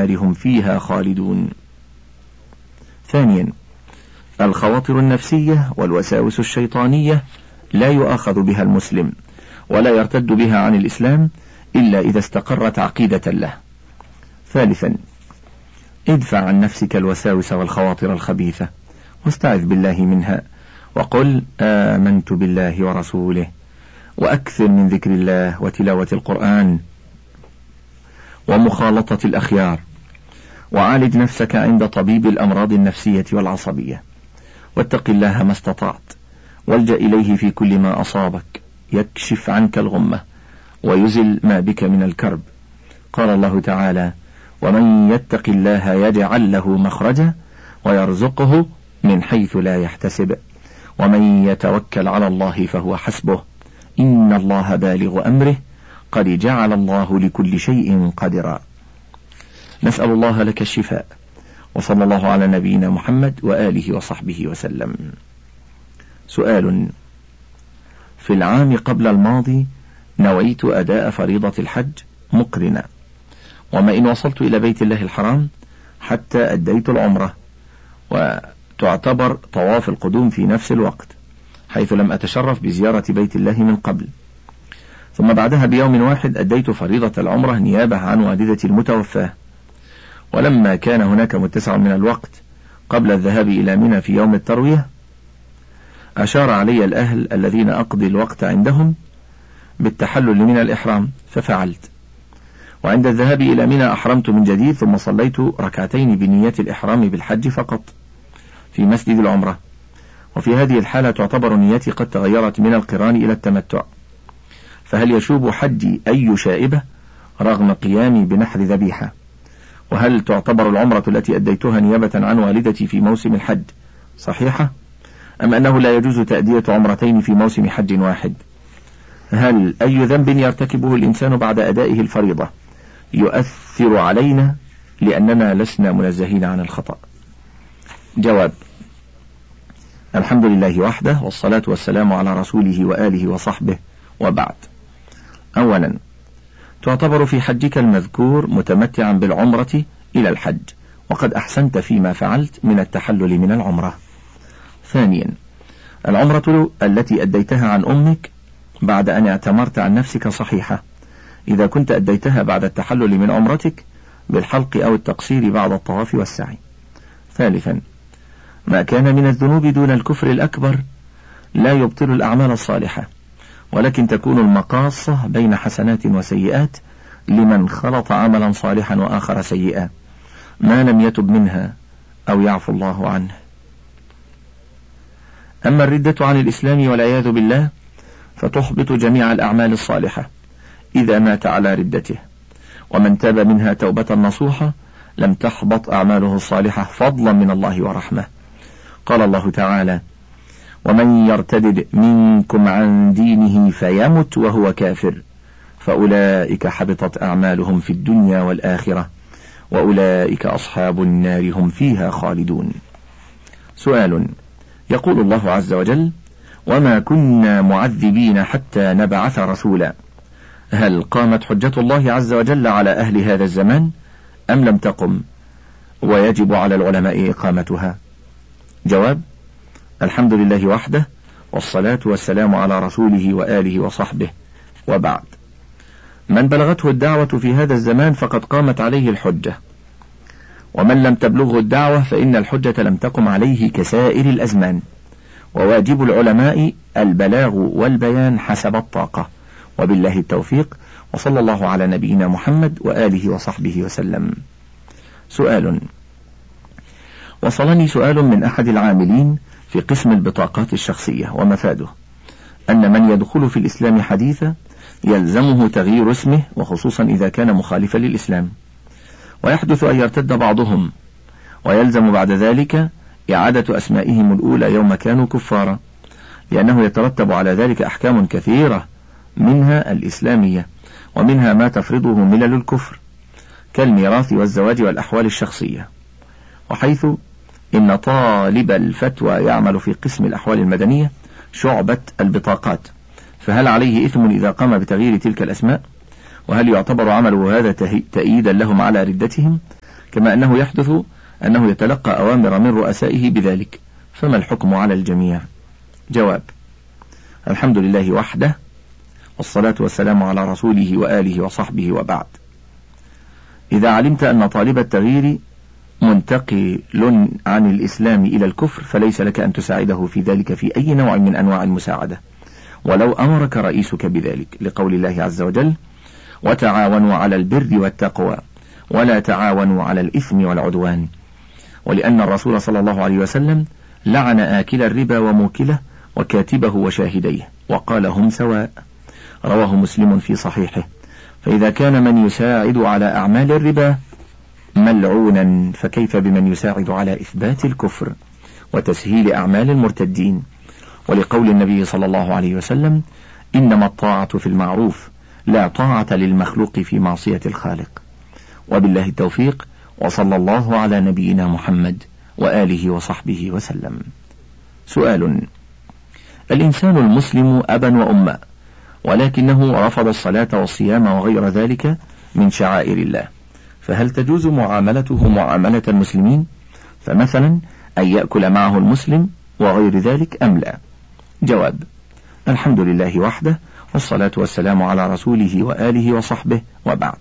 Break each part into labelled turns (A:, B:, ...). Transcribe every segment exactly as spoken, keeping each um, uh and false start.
A: النار هم فيها خالدون. ثانيا، الخواطر النفسية والوساوس الشيطانية لا يؤاخذ بها المسلم ولا يرتد بها عن الإسلام إلا إذا استقرت عقيدة له. ثالثا، ادفع عن نفسك الوساوس والخواطر الخبيثة واستعذ بالله منها، وقل آمنت بالله ورسوله، وأكثر من ذكر الله وتلاوة القرآن ومخالطة الأخيار، وعالج نفسك عند طبيب الأمراض النفسية والعصبية، واتق الله ما استطعت، والجأ إليه في كل ما أصابك يكشف عنك الغمة ويزل ما بك من الكرب. قال الله تعالى: ومن يتق الله يجعل له مخرجا ويرزقه من حيث لا يحتسب ومن يتوكل على الله فهو حسبه إن الله بالغ أمره قد جعل الله لكل شيء قدرا. نسأل الله لك الشفاء، وصلى الله على نبينا محمد وآله وصحبه وسلم. سؤال: في العام قبل الماضي نويت أداء فريضة الحج مقرنا، وما إن وصلت إلى بيت الله الحرام حتى أديت العمرة، وتعتبر طواف القدوم في نفس الوقت حيث لم أتشرف بزيارة بيت الله من قبل، ثم بعدها بيوم واحد أديت فريضة العمرة نيابة عن والدتي المتوفاة. ولما كان هناك متسع من الوقت قبل الذهاب إلى منى في يوم التروية، أشار علي الأهل الذين أقضي الوقت عندهم بالتحلل من الإحرام ففعلت، وعند الذهاب إلى منى أحرمت من جديد، ثم صليت ركعتين بنية الإحرام بالحج فقط في مسجد العمرة. وفي هذه الحالة تعتبر نيتي قد تغيرت من القران إلى التمتع، فهل يشوب حجي أي شائبة رغم قيامي بنحر ذبيحة؟ وهل تعتبر العمرة التي أديتها نيابة عن والدتي في موسم الحج صحيحة، أم أنه لا يجوز تأدية عمرتين في موسم حج واحد؟ هل أي ذنب يرتكبه الإنسان بعد أدائه الفريضة يؤثر علينا لأننا لسنا منزهين عن الخطأ؟ جواب: الحمد لله وحده، والصلاة والسلام على رسوله وآله وصحبه، وبعد. أولا، تعتبر في حجك المذكور متمتعا بالعمرة إلى الحج، وقد أحسنت فيما فعلت من التحلل من العمرة. ثانيا، العمرة التي أديتها عن أمك بعد أن اعتمرت عن نفسك صحيحة إذا كنت أديتها بعد التحلل من عمرتك بالحلق أو التقصير بعد الطواف والسعي. ثالثا، ما كان من الذنوب دون الكفر الأكبر لا يبطل الأعمال الصالحة، ولكن تكون المقاصة بين حسنات وسيئات لمن خلط عملا صالحا وآخر سيئا ما لم يتب منها أو يعفو الله عنه. أما الردة عن الإسلام والعياذ بالله فتحبط جميع الأعمال الصالحة إذا مات على ردته، ومن تاب منها توبة نصوحة لم تحبط أعماله الصالحة فضلا من الله ورحمة. قال الله تعالى: ومن يرتدد منكم عن دينه فيمت وهو كافر فأولئك حبطت أعمالهم في الدنيا والآخرة وأولئك أصحاب النار هم فيها خالدون. سؤال: يقول الله عز وجل: وما كنا معذبين حتى نبعث رسولا، هل قامت حجة الله عز وجل على أهل هذا الزمان أم لم تقم ويجب على العلماء إقامتها؟ جواب: الحمد لله وحده، والصلاة والسلام على رسوله وآله وصحبه، وبعد. من بلغته الدعوة في هذا الزمان فقد قامت عليه الحجة، ومن لم تبلغه الدعوة فإن الحجة لم تقم عليه كسائر الأزمان، وواجب العلماء البلاغ والبيان حسب الطاقة، وبالله التوفيق، وصلى الله على نبينا محمد وآله وصحبه وسلم. سؤال: وصلني سؤال من أحد العاملين في قسم البطاقات الشخصية ومفاده أن من يدخل في الإسلام حديثا يلزمه تغيير اسمه، وخصوصا إذا كان مخالفا للإسلام، ويحدث أن يرتد بعضهم ويلزم بعد ذلك إعادة أسمائهم الأولى يوم كانوا كفارا، لأنه يترتب على ذلك أحكام كثيرة منها الإسلامية ومنها ما تفرضه ملل الكفر كالميراث والزواج والأحوال الشخصية. وحيث إن طالب الفتوى يعمل في قسم الأحوال المدنية شعبة البطاقات، فهل عليه إثم إذا قام بتغيير تلك الأسماء؟ وهل يعتبر عمله هذا تأييدا لهم على ردتهم كما أنه يحدث أنه يتلقى أوامر من رؤسائه بذلك، فما الحكم على الجميع؟ جواب: الحمد لله وحده، والصلاة والسلام على رسوله وآله وصحبه، وبعد. إذا علمت أن طالب التغيير منتقل عن الإسلام إلى الكفر فليس لك أن تساعده في ذلك في أي نوع من أنواع المساعدة، ولو أمرك رئيسك بذلك، لقول الله عز وجل: وتعاونوا على البر والتقوى ولا تعاونوا على الإثم والعدوان، ولأن الرسول صلى الله عليه وسلم لعن آكل الربا وموكله وكاتبه وشاهديه وقال: هم سواء. رواه مسلم في صحيحه. فإذا كان من يساعد على أعمال الربا ملعونا، فكيف بمن يساعد على إثبات الكفر وتسهيل أعمال المرتدين؟ ولقول النبي صلى الله عليه وسلم: إنما الطاعة في المعروف، لا طاعة للمخلوق في معصية الخالق. وبالله التوفيق، وصلى الله على نبينا محمد وآله وصحبه وسلم. سؤال: الإنسان المسلم أبا وأما، ولكنه رفض الصلاة والصيام وغير ذلك من شعائر الله، فهل تجوز معاملته معاملة المسلمين؟ فمثلا أن يأكل معه المسلم وغير ذلك أم لا؟ جواب: الحمد لله وحده، والصلاة والسلام على رسوله وآله وصحبه، وبعد.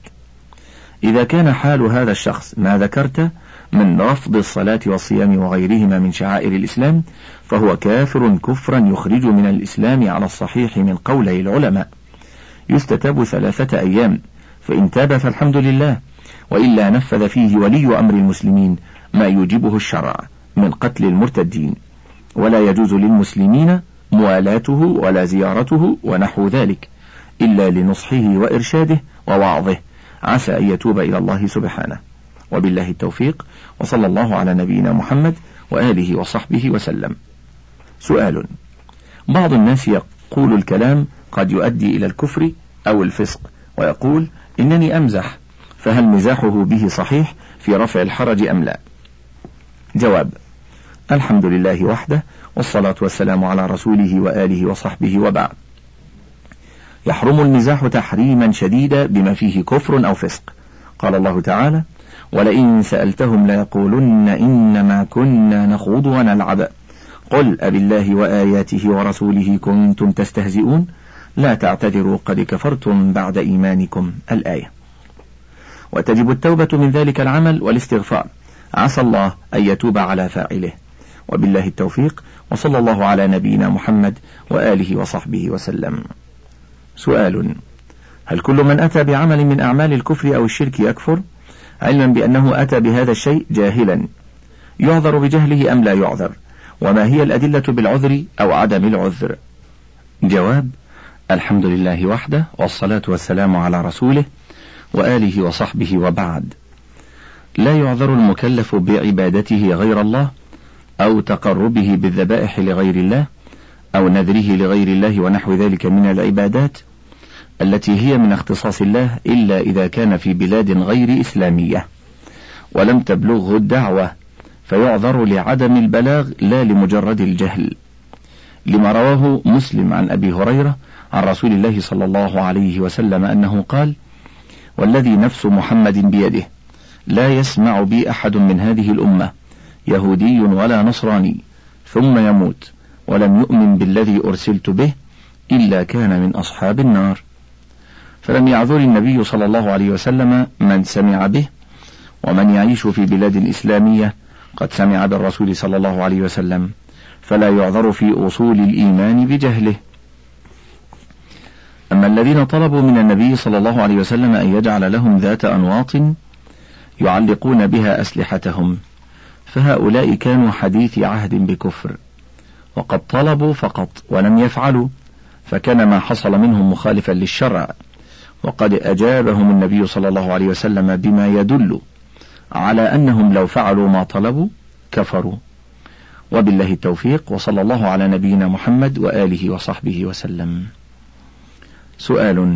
A: إذا كان حال هذا الشخص ما ذكرت من رفض الصلاة والصيام وغيرهما من شعائر الإسلام، فهو كافر كفرا يخرج من الإسلام على الصحيح من قولي العلماء، يستتاب ثلاثة أيام، فإن تاب فالحمد لله، وإلا نفذ فيه ولي أمر المسلمين ما يوجبه الشرع من قتل المرتدين، ولا يجوز للمسلمين موالاته ولا زيارته ونحو ذلك إلا لنصحه وإرشاده ووعظه، عسى أن يتوب إلى الله سبحانه. وبالله التوفيق، وصلى الله على نبينا محمد وآله وصحبه وسلم. سؤال: بعض الناس يقول الكلام قد يؤدي إلى الكفر أو الفسق، ويقول إنني أمزح، فهل مزاحه به صحيح في رفع الحرج أم لا؟ جواب: الحمد لله وحده، والصلاة والسلام على رسوله وآله وصحبه، وبعد. يحرم المزاح تحريما شديدا بما فيه كفر أو فسق. قال الله تعالى: ولئن سألتهم ليقولن إنما كنا نخوض ونلعب قل أبالله وآياته ورسوله كنتم تستهزئون لا تعتذروا قد كفرتم بعد إيمانكم، الآية. وتجب التوبة من ذلك العمل والاستغفار، عسى الله أن يتوب على فاعله. وبالله التوفيق، وصلى الله على نبينا محمد وآله وصحبه وسلم. سؤال: هل كل من أتى بعمل من أعمال الكفر أو الشرك يكفر، علما بأنه أتى بهذا الشيء جاهلا، يعذر بجهله أم لا يعذر؟ وما هي الأدلة بالعذر أو عدم العذر؟ جواب: الحمد لله وحده، والصلاة والسلام على رسوله وآله وصحبه، وبعد. لا يعذر المكلف بعبادته غير الله، أو تقربه بالذبائح لغير الله، أو نذره لغير الله ونحو ذلك من العبادات التي هي من اختصاص الله، إلا إذا كان في بلاد غير إسلامية ولم تبلغه الدعوة، فيعذر لعدم البلاغ لا لمجرد الجهل، لما رواه مسلم عن أبي هريرة عن رسول الله صلى الله عليه وسلم أنه قال: والذي نفس محمد بيده لا يسمع بي أحد من هذه الأمة يهودي ولا نصراني ثم يموت ولم يؤمن بالذي أرسلت به إلا كان من أصحاب النار. فلم يعذر النبي صلى الله عليه وسلم من سمع به، ومن يعيش في بلاد إسلامية قد سمع بالرسول صلى الله عليه وسلم، فلا يعذر في أصول الإيمان بجهله. أما الذين طلبوا من النبي صلى الله عليه وسلم أن يجعل لهم ذات أنواط يعلقون بها أسلحتهم، فهؤلاء كانوا حديث عهد بكفر، وقد طلبوا فقط ولم يفعلوا، فكان ما حصل منهم مخالفا للشرع، وقد أجابهم النبي صلى الله عليه وسلم بما يدل على أنهم لو فعلوا ما طلبوا كفروا. وبالله التوفيق، وصلى الله على نبينا محمد وآله وصحبه وسلم. سؤال: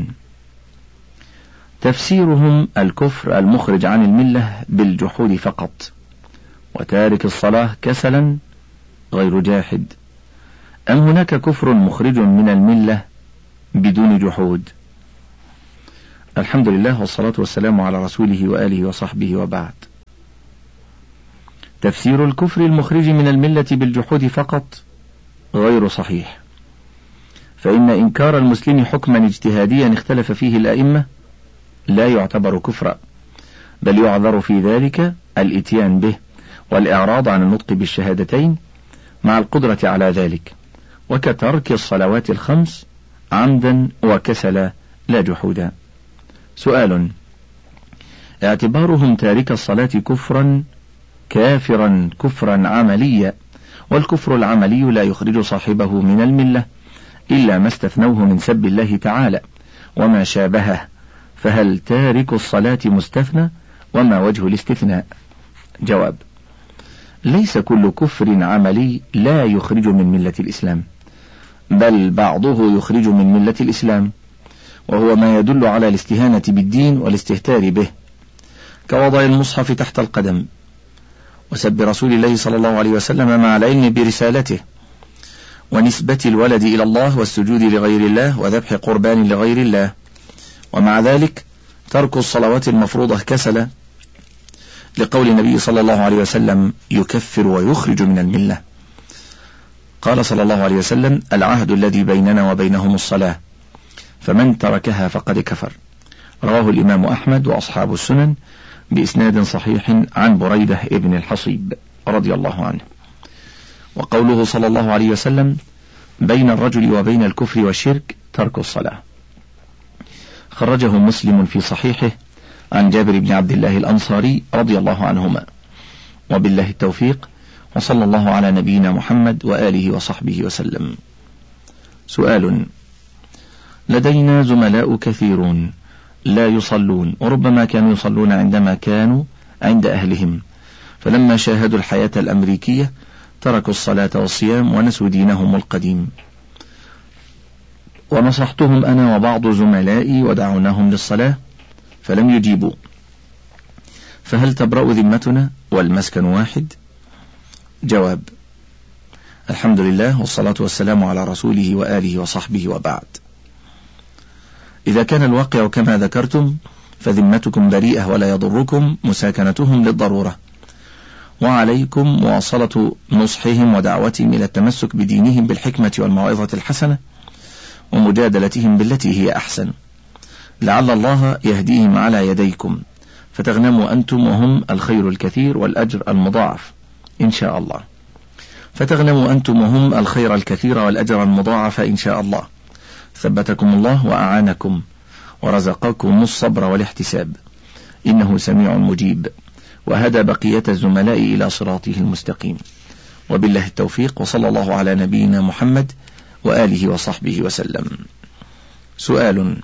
A: تفسيرهم الكفر المخرج عن الملة بالجحود فقط، وتارك الصلاة كسلا غير جاحد، أم هناك كفر مخرج من الملة بدون جحود؟ الحمد لله، والصلاة والسلام على رسوله وآله وصحبه، وبعد. تفسير الكفر المخرج من الملة بالجحود فقط غير صحيح، فإن إنكار المسلم حكما اجتهاديا اختلف فيه الأئمة لا يعتبر كفرا، بل يعذر في ذلك الإتيان به والإعراض عن النطق بالشهادتين مع القدرة على ذلك، وكترك الصلوات الخمس عمدا وكسلا لا جحودا. سؤال: اعتبارهم تارك الصلاة كفرا كافرا كفرا عمليا، والكفر العملي لا يخرج صاحبه من الملة إلا ما استثنوه من سب الله تعالى وما شابهه، فهل تارك الصلاة مستثنى؟ وما وجه الاستثناء؟ جواب: ليس كل كفر عملي لا يخرج من ملة الإسلام، بل بعضه يخرج من ملة الإسلام، وهو ما يدل على الاستهانة بالدين والاستهتار به، كوضع المصحف تحت القدم، وسب رسول الله صلى الله عليه وسلم مع العلم برسالته، ونسبة الولد إلى الله والسجود لغير الله وذبح قربان لغير الله، ومع ذلك ترك الصلوات المفروضة كسلا، لقول النبي صلى الله عليه وسلم: يكفر ويخرج من الملة. قال صلى الله عليه وسلم: العهد الذي بيننا وبينهم الصلاة، فمن تركها فقد كفر. رواه الإمام أحمد وأصحاب السنن بإسناد صحيح عن بريدة ابن الحصيب رضي الله عنه. وقوله صلى الله عليه وسلم: بين الرجل وبين الكفر والشرك ترك الصلاة، خرجه مسلم في صحيحه عن جابر بن عبد الله الأنصاري رضي الله عنهما. وبالله التوفيق، وصلى الله على نبينا محمد وآله وصحبه وسلم. سؤال: لدينا زملاء كثيرون لا يصلون، وربما كانوا يصلون عندما كانوا عند أهلهم، فلما شاهدوا الحياة الأمريكية تركوا الصلاة والصيام ونسوا دينهم القديم، ونصحتهم أنا وبعض زملائي ودعوناهم للصلاة فلم يجيبوا، فهل تبرأ ذمتنا والمسكن واحد؟ جواب: الحمد لله والصلاة والسلام على رسوله وآله وصحبه، وبعد. إذا كان الواقع كما ذكرتم فذمتكم بريئة ولا يضركم مساكنتهم للضرورة، وعليكم مواصلة نصحهم ودعوتهم إلى التمسك بدينهم بالحكمة والموعظة الحسنة، ومجادلتهم بالتي هي أحسن، لعل الله يهديهم على يديكم فتغنموا أنتم وهم الخير الكثير والأجر المضاعف إن شاء الله، فتغنموا أنتم وهم الخير الكثير والأجر المضاعف إن شاء الله. ثبتكم الله وأعانكم ورزقكم الصبر والاحتساب، إنه سميع مجيب، وهدى بقية الزملاء إلى صراطه المستقيم. وبالله التوفيق، وصلى الله على نبينا محمد وآله وصحبه وسلم. سؤال: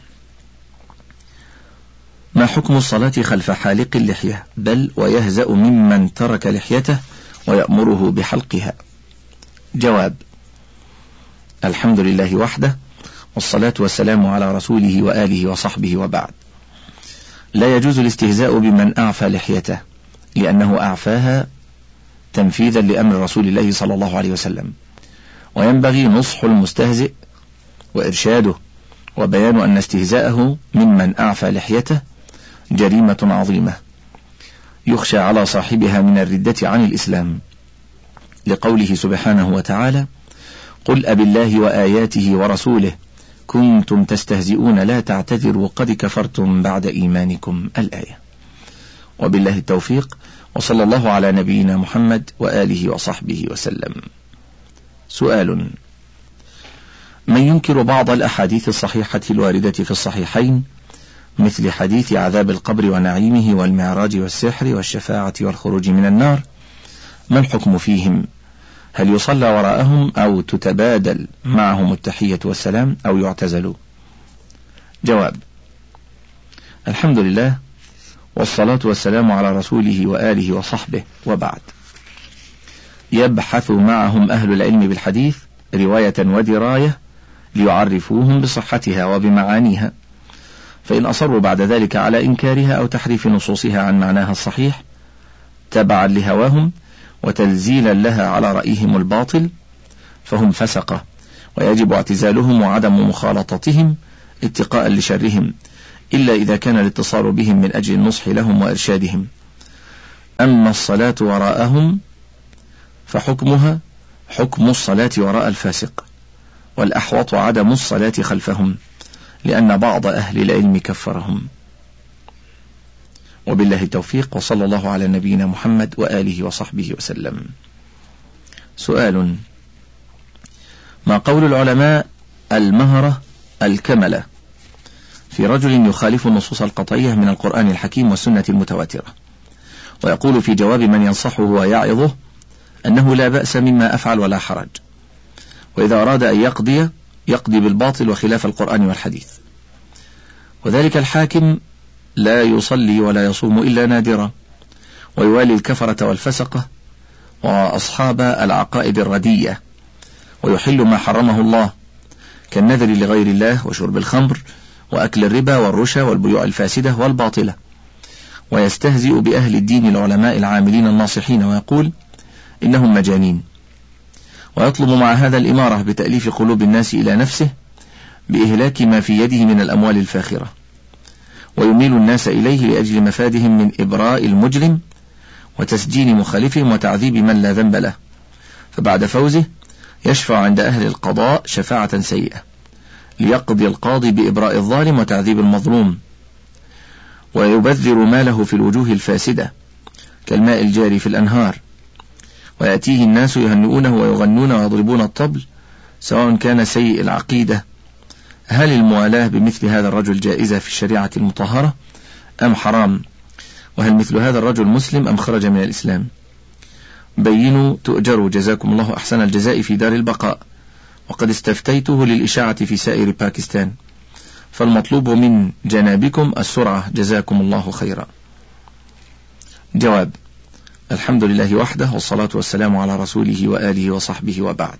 A: ما حكم الصلاة خلف حالق اللحية بل ويهزأ ممن ترك لحيته ويأمره بحلقها؟ جواب: الحمد لله وحده، والصلاة والسلام على رسوله وآله وصحبه، وبعد. لا يجوز الاستهزاء بمن أعفى لحيته، لأنه أعفاها تنفيذا لأمر رسول الله صلى الله عليه وسلم، وينبغي نصح المستهزئ وإرشاده وبيان أن استهزاءه ممن أعفى لحيته جريمة عظيمة يخشى على صاحبها من الردة عن الإسلام، لقوله سبحانه وتعالى: قل أبالله وآياته ورسوله كنتم تستهزئون لا تعتذروا قد كفرتم بعد إيمانكم، الآية. وبالله التوفيق، وصلى الله على نبينا محمد وآله وصحبه وسلم. سؤال: من ينكر بعض الأحاديث الصحيحة الواردة في الصحيحين مثل حديث عذاب القبر ونعيمه والمعراج والسحر والشفاعة والخروج من النار، ما الحكم فيهم؟ هل يصلى وراءهم أو تتبادل معهم التحية والسلام أو يعتزلوا؟ جواب: الحمد لله والصلاة والسلام على رسوله وآله وصحبه، وبعد. يبحث معهم أهل العلم بالحديث رواية ودراية ليعرفوهم بصحتها وبمعانيها، فإن أصروا بعد ذلك على إنكارها أو تحريف نصوصها عن معناها الصحيح تبعا لهواهم وتلزيلا لها على رأيهم الباطل فهم فسقة، ويجب اعتزالهم وعدم مخالطتهم اتقاء لشرهم، إلا إذا كان الاتصال بهم من أجل النصح لهم وإرشادهم. أما الصلاة وراءهم فحكمها حكم الصلاة وراء الفاسق، والأحوط عدم الصلاة خلفهم، لأن بعض أهل العلم كفرهم. وبالله التوفيق، وصلى الله على نبينا محمد وآله وصحبه وسلم. سؤال: ما قول العلماء المهرة الكملة في رجل يخالف النصوص القطعية من القرآن الحكيم والسنة المتواترة، ويقول في جواب من ينصحه ويعظه أنه لا بأس مما أفعل ولا حرج، وإذا أراد أن يقضي يقضي بالباطل وخلاف القرآن والحديث، وذلك الحاكم لا يصلي ولا يصوم إلا نادرا، ويوالي الكفرة والفسقة وأصحاب العقائد الردية، ويحل ما حرمه الله كالنذر لغير الله وشرب الخمر وأكل الربا والرشا والبيوع الفاسدة والباطلة، ويستهزئ بأهل الدين العلماء العاملين الناصحين ويقول إنهم مجانين، ويطلب مع هذا الإمارة بتأليف قلوب الناس إلى نفسه بإهلاك ما في يده من الأموال الفاخرة، ويميل الناس إليه لأجل مفادهم من إبراء المجرم وتسجين مخالفهم وتعذيب من لا ذنب له، فبعد فوزه يشفع عند أهل القضاء شفاعة سيئة ليقضي القاضي بإبراء الظالم وتعذيب المظلوم، ويبذر ماله في الوجوه الفاسدة كالماء الجاري في الأنهار، ويأتيه الناس يهنئونه ويغنون ويضربون الطبل سواء كان سيء العقيدة. هل الموالاة بمثل هذا الرجل جائزة في الشريعة المطهرة أم حرام؟ وهل مثل هذا الرجل مسلم أم خرج من الإسلام؟ بينوا تؤجروا، جزاكم الله أحسن الجزاء في دار البقاء، وقد استفتيته للإشاعة في سائر باكستان، فالمطلوب من جنابكم السرعة، جزاكم الله خيرا. جواب: الحمد لله وحده، والصلاة والسلام على رسوله وآله وصحبه، وبعد.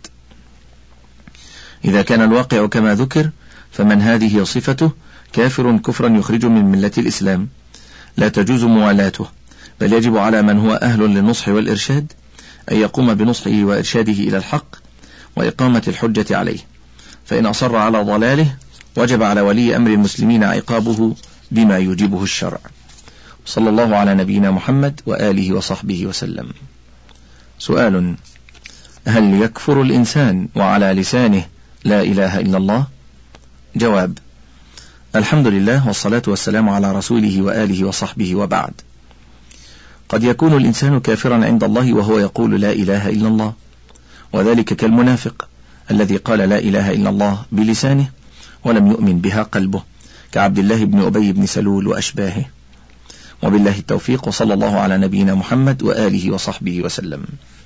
A: إذا كان الواقع كما ذكر فمن هذه صفته كافر كفرا يخرج من ملة الإسلام، لا تجوز موالاته، بل يجب على من هو أهل للنصح والإرشاد أن يقوم بنصحه وإرشاده إلى الحق وإقامة الحجة عليه، فإن أصر على ضلاله وجب على ولي أمر المسلمين عقابه بما يوجبه الشرع. صلى الله على نبينا محمد وآله وصحبه وسلم. سؤال: هل يكفر الإنسان وعلى لسانه لا إله إلا الله؟ جواب: الحمد لله، والصلاة والسلام على رسوله وآله وصحبه، وبعد. قد يكون الإنسان كافرا عند الله وهو يقول لا إله إلا الله، وذلك كالمنافق الذي قال لا إله إلا الله بلسانه ولم يؤمن بها قلبه، كعبد الله بن أبي بن سلول وأشباهه. وبالله التوفيق، وصلى الله على نبينا محمد وآله وصحبه وسلم.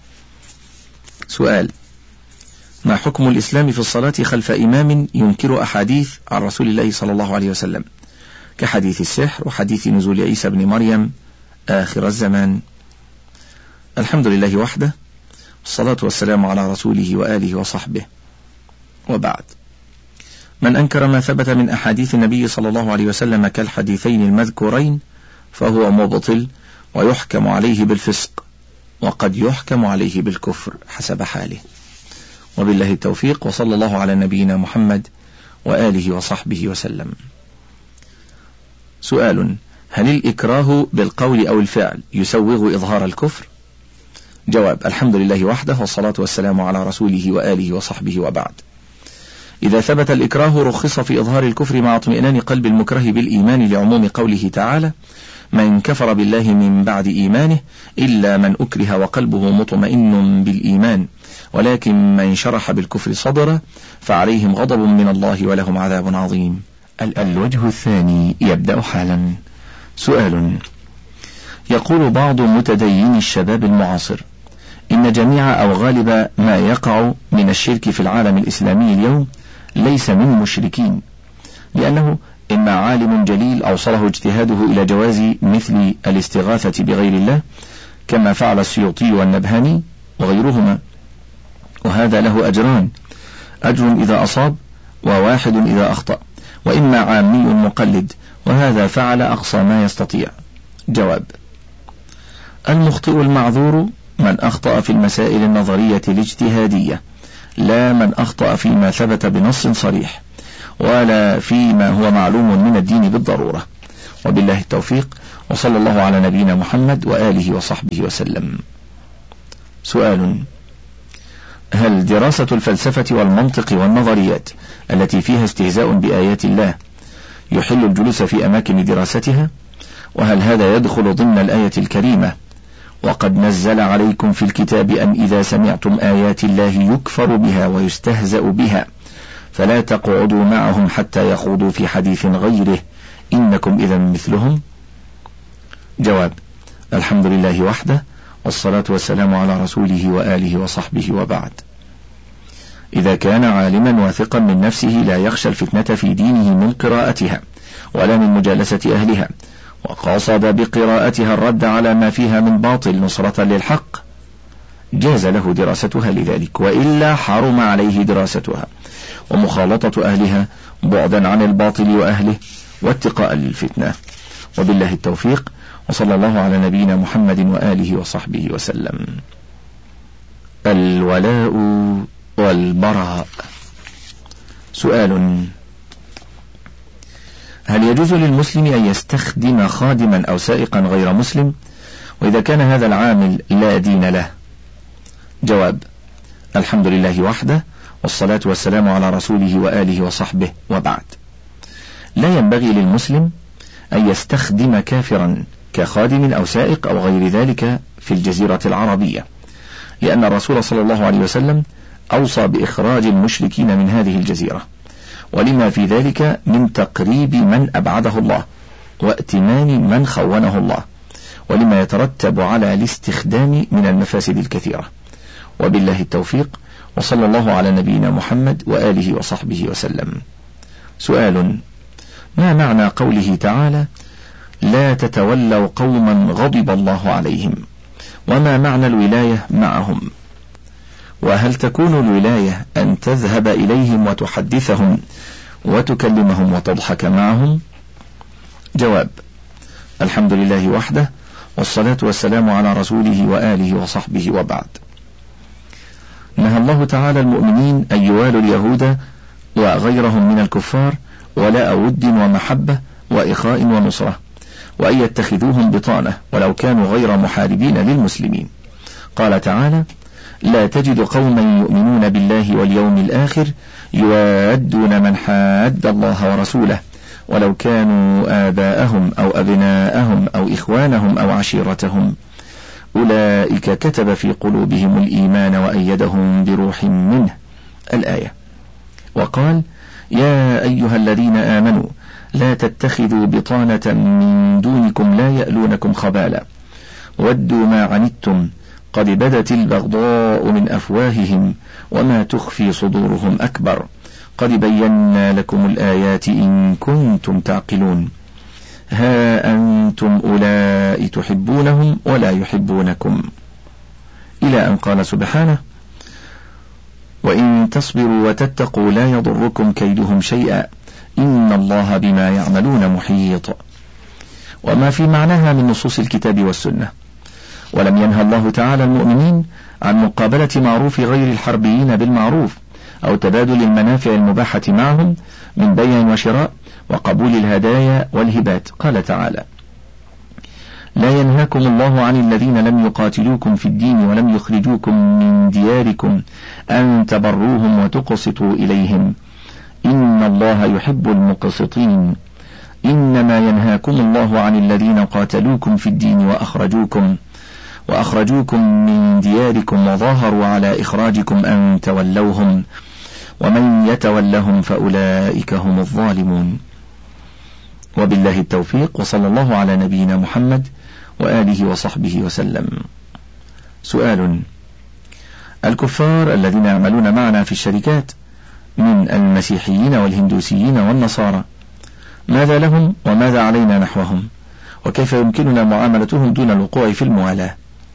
A: سؤال: ما حكم الإسلام في الصلاة خلف إمام ينكر أحاديث عن رسول الله صلى الله عليه وسلم كحديث السحر وحديث نزول عيسى بن مريم آخر الزمان؟ الحمد لله وحده، والصلاة والسلام على رسوله وآله وصحبه، وبعد. من أنكر ما ثبت من أحاديث النبي صلى الله عليه وسلم كالحديثين المذكورين فهو مبطل ويحكم عليه بالفسق، وقد يحكم عليه بالكفر حسب حاله. وبالله التوفيق، وصلى الله على نبينا محمد وآله وصحبه وسلم. سؤال: هل الإكراه بالقول أو الفعل يسوغ إظهار الكفر؟ جواب: الحمد لله وحده، والصلاة والسلام على رسوله وآله وصحبه، وبعد. إذا ثبت الإكراه رخص في إظهار الكفر مع اطمئنان قلب المكره بالإيمان، لعموم قوله تعالى: من كفر بالله من بعد إيمانه إلا من أكره وقلبه مطمئن بالإيمان، ولكن من شرح بالكفر صدرا فعليهم غضب من الله ولهم عذاب عظيم. الوجه الثاني يبدأ حالا. سؤال: يقول بعض متديني الشباب المعاصر إن جميع أو غالب ما يقع من الشرك في العالم الإسلامي اليوم ليس من مشركين، لأنه إما عالم جليل أوصله اجتهاده إلى جواز مثل الاستغاثة بغير الله كما فعل السيوطي والنبهاني وغيرهما، وهذا له أجران: أجر إذا أصاب وواحد إذا أخطأ، وإما عامي مقلد وهذا فعل أقصى ما يستطيع. جواب: المخطئ المعذور من أخطأ في المسائل النظرية الاجتهادية، لا من أخطأ فيما ثبت بنص صريح ولا فيما هو معلوم من الدين بالضرورة. وبالله التوفيق، وصلى الله على نبينا محمد وآله وصحبه وسلم. سؤال: هل دراسة الفلسفة والمنطق والنظريات التي فيها استهزاء بآيات الله يحل الجلوس في أماكن دراستها؟ وهل هذا يدخل ضمن الآية الكريمة: وقد نزل عليكم في الكتاب أن إذا سمعتم آيات الله يكفر بها ويستهزأ بها فلا تقعدوا معهم حتى يخوضوا في حديث غيره إنكم إذا مثلهم؟ جواب: الحمد لله وحده، والصلاة والسلام على رسوله وآله وصحبه، وبعد. إذا كان عالما واثقا من نفسه لا يخشى الفتنة في دينه من قراءتها ولا من مجالسة أهلها، وقصد بقراءتها الرد على ما فيها من باطل نصرة للحق، جاز له دراستها لذلك، وإلا حرم عليه دراستها ومخالطة أهلها بعدا عن الباطل وأهله واتقاء للفتنة. وبالله التوفيق، وصلى الله على نبينا محمد وآله وصحبه وسلم. الولاء والبراء. سؤال: هل يجوز للمسلم أن يستخدم خادما أو سائقا غير مسلم، وإذا كان هذا العامل لا دين له؟ جواب: الحمد لله وحده، والصلاة والسلام على رسوله وآله وصحبه، وبعد. لا ينبغي للمسلم أن يستخدم كافرا كخادم أو سائق أو غير ذلك في الجزيرة العربية، لأن الرسول صلى الله عليه وسلم أوصى بإخراج المشركين من هذه الجزيرة، ولما في ذلك من تقريب من أبعده الله وائتمان من خونه الله، ولما يترتب على الاستخدام من المفاسد الكثيرة. وبالله التوفيق، وصلى الله على نبينا محمد وآله وصحبه وسلم. سؤال: ما معنى قوله تعالى: لا تتولوا قوما غضب الله عليهم؟ وما معنى الولاية معهم؟ وهل تكون الولاية أن تذهب إليهم وتحدثهم وتكلمهم وتضحك معهم؟ جواب: الحمد لله وحده، والصلاة والسلام على رسوله وآله وصحبه، وبعد. نهى الله تعالى المؤمنين أن يوالوا اليهود وغيرهم من الكفار ولاء ود ومحبة وإخاء ونصرة، وأن يتخذوهم بطانة ولو كانوا غير محاربين للمسلمين. قال تعالى: لا تجد قوما يؤمنون بالله واليوم الآخر يوادون من حاد الله ورسوله ولو كانوا آباءهم أو أبناءهم أو إخوانهم أو عشيرتهم أولئك كتب في قلوبهم الإيمان وأيدهم بروح منه. الآية. وقال: يا أيها الذين آمنوا لا تتخذوا بطانة من دونكم لا يألونكم خبالا ودوا ما عنتم قد بدت البغضاء من أفواههم وما تخفي صدورهم أكبر قد بينا لكم الآيات إن كنتم تعقلون ها أنتم أولئك تحبونهم ولا يحبونكم، إلى أن قال سبحانه: وإن تصبروا وتتقوا لا يضركم كيدهم شيئا إن الله بما يعملون محيط. وما في معناها من نصوص الكتاب والسنة. ولم ينهى الله تعالى المؤمنين عن مقابلة معروف غير الحربيين بالمعروف أو تبادل المنافع المباحة معهم من بيع وشراء وقبول الهدايا والهبات. قال تعالى: لا ينهاكم الله عن الذين لم يقاتلوكم في الدين ولم يخرجوكم من دياركم أن تبروهم وتقسطوا إليهم إن الله يحب المقسطين إنما ينهاكم الله عن الذين قاتلوكم في الدين وأخرجوكم وأخرجوكم من دياركم وظاهروا على إخراجكم أن تولوهم ومن يتولهم فأولئك هم الظالمون. وبالله التوفيق، وصلى الله على نبينا محمد وآله وصحبه وسلم. سؤال: الكفار الذين يعملون معنا في الشركات من المسيحيين والهندوسيين والنصارى ماذا لهم وماذا علينا نحوهم، وكيف يمكننا معاملتهم دون الوقوع في الموالاة؟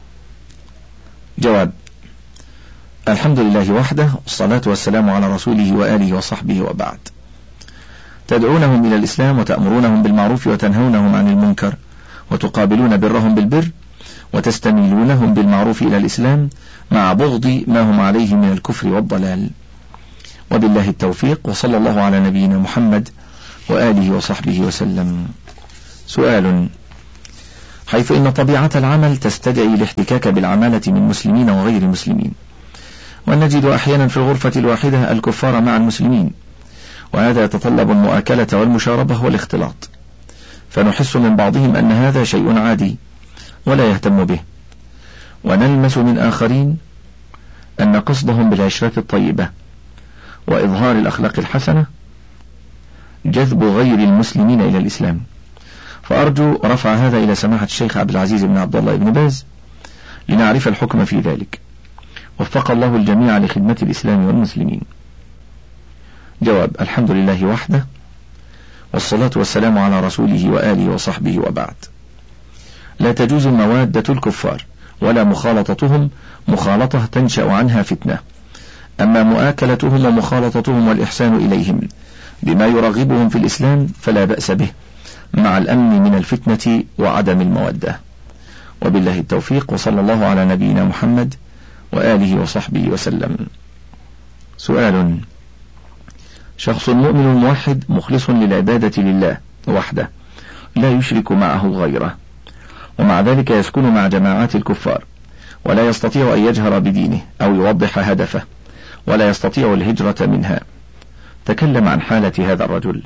A: جواب: الحمد لله وحده، والصلاة والسلام على رسوله وآله وصحبه، وبعد. تدعونهم إلى الإسلام وتأمرونهم بالمعروف وتنهونهم عن المنكر وتقابلون برهم بالبر وتستميلونهم بالمعروف إلى الإسلام مع بغض ما هم عليه من الكفر والضلال. وبالله التوفيق، وصلى الله على نبينا محمد وآله وصحبه وسلم. سؤال: حيث إن طبيعة العمل تستدعي الاحتكاك بالعمالة من مسلمين وغير مسلمين، ونجد أحيانا في الغرفة الواحدة الكفار مع المسلمين، وهذا يتطلب المؤاكلة والمشاربة والاختلاط، فنحس من بعضهم أن هذا شيء عادي ولا يهتم به، ونلمس من آخرين أن قصدهم بالعشرة الطيبة وإظهار الأخلاق الحسنة جذب غير المسلمين إلى الإسلام. فأرجو رفع هذا إلى سماحة الشيخ عبد العزيز بن عبد الله بن باز لنعرف الحكم في ذلك، وفق الله الجميع لخدمة الإسلام والمسلمين. جواب: الحمد لله وحده، والصلاة والسلام على رسوله وآله وصحبه، وبعد. لا تجوز موادة الكفار ولا مخالطتهم مخالطة تنشأ عنها فتنة، أما مؤاكلتهم ومخالطتهم والإحسان إليهم بما يرغبهم في الإسلام فلا بأس به، مع الأمن من الفتنة وعدم المودة. وبالله التوفيق، وصلى الله على نبينا محمد وآله وصحبه وسلم. سؤال: شخص مؤمن موحد مخلص للعبادة لله وحده لا يشرك معه غيره، ومع ذلك يسكن مع جماعات الكفار ولا يستطيع أن يجهر بدينه أو يوضح هدفه، ولا يستطيع الهجرة منها، تكلم عن حالة هذا الرجل.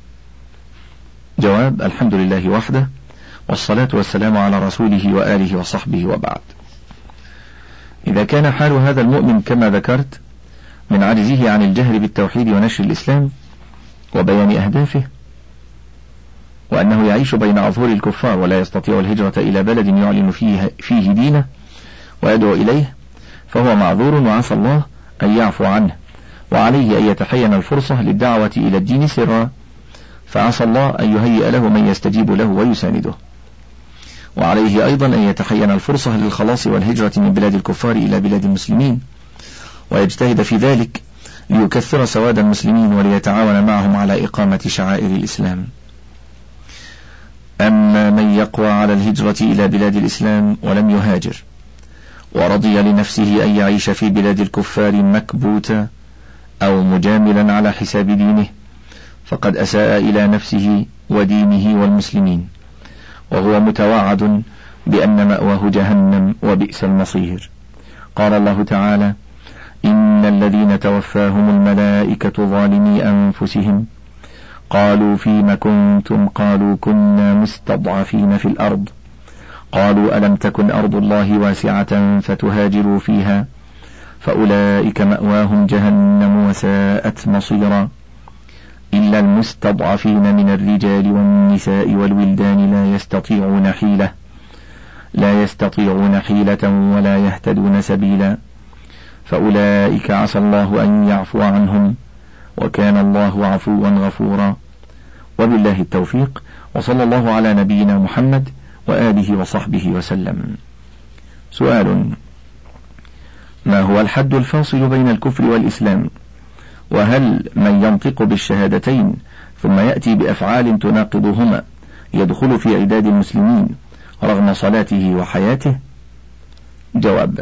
A: جواب: الحمد لله وحده، والصلاة والسلام على رسوله وآله وصحبه، وبعد. إذا كان حال هذا المؤمن كما ذكرت من عجزه عن الجهر بالتوحيد ونشر الإسلام وبيان أهدافه، وأنه يعيش بين أظهر الكفار ولا يستطيع الهجرة إلى بلد يعلن فيه, فيه دينه ويدعو إليه، فهو معذور، وعسى الله أن يعفو عنه، وعليه أن يتحين الفرصة للدعوة إلى الدين سرا، فعسى الله أن يهيئ له من يستجيب له ويسانده، وعليه أيضا أن يتحين الفرصة للخلاص والهجرة من بلاد الكفار إلى بلاد المسلمين، ويجتهد في ذلك ليكثر سواد المسلمين وليتعاون معهم على إقامة شعائر الإسلام. أما من يقوى على الهجرة إلى بلاد الإسلام ولم يهاجر ورضي لنفسه أن يعيش في بلاد الكفار مكبوتا أو مجاملا على حساب دينه، فقد أساء إلى نفسه ودينه والمسلمين، وهو متوعد بأن مأواه جهنم وبئس المصير. قال الله تعالى: إن الذين توفاهم الملائكة ظالمي أنفسهم قالوا فيم كنتم قالوا كنا مستضعفين في الأرض قالوا ألم تكن أرض الله واسعة فتهاجروا فيها فأولئك مأواهم جهنم وساءت مصيرا إلا المستضعفين من الرجال والنساء والولدان لا يستطيعون حيلة لا يستطيعون حيلة ولا يهتدون سبيلا فأولئك عسى الله أن يعفو عنهم وكان الله عفوا غفورا. وبالله التوفيق، وصلى الله على نبينا محمد وآله وصحبه وسلم. سؤال: ما هو الحد الفاصل بين الكفر والإسلام؟ وهل من ينطق بالشهادتين ثم يأتي بأفعال تناقضهما يدخل في عداد المسلمين رغم صلاته وحياته؟ جواب: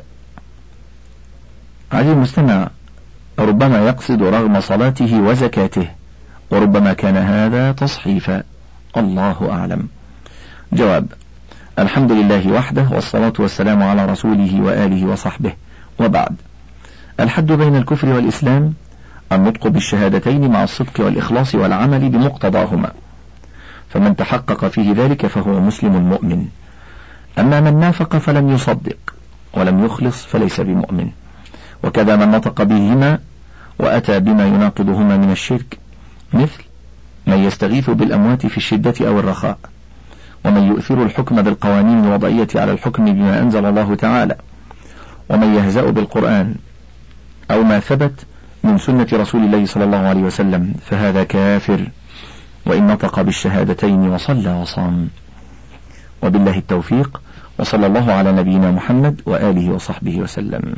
A: عزيزي المستمع، ربما يقصد رغم صلاته وزكاته، وربما كان هذا تصحيفا، الله أعلم. جواب: الحمد لله وحده، والصلاة والسلام على رسوله وآله وصحبه، وبعد. الحد بين الكفر والإسلام النطق بالشهادتين مع الصدق والإخلاص والعمل بمقتضاهما، فمن تحقق فيه ذلك فهو مسلم مؤمن، أما من نافق فلم يصدق ولم يخلص فليس بمؤمن، وكذا من نطق بهما وأتى بما يناقضهما من الشرك، مثل من يستغيث بالأموات في الشدة أو الرخاء، ومن يؤثر الحكم بالقوانين الوضعية على الحكم بما أنزل الله تعالى، ومن يهزأ بالقرآن أو ما ثبت من سنة رسول الله صلى الله عليه وسلم، فهذا كافر وإن نطق بالشهادتين وصلى وصام. وبالله التوفيق، وصلى الله على نبينا محمد وآله وصحبه وسلم.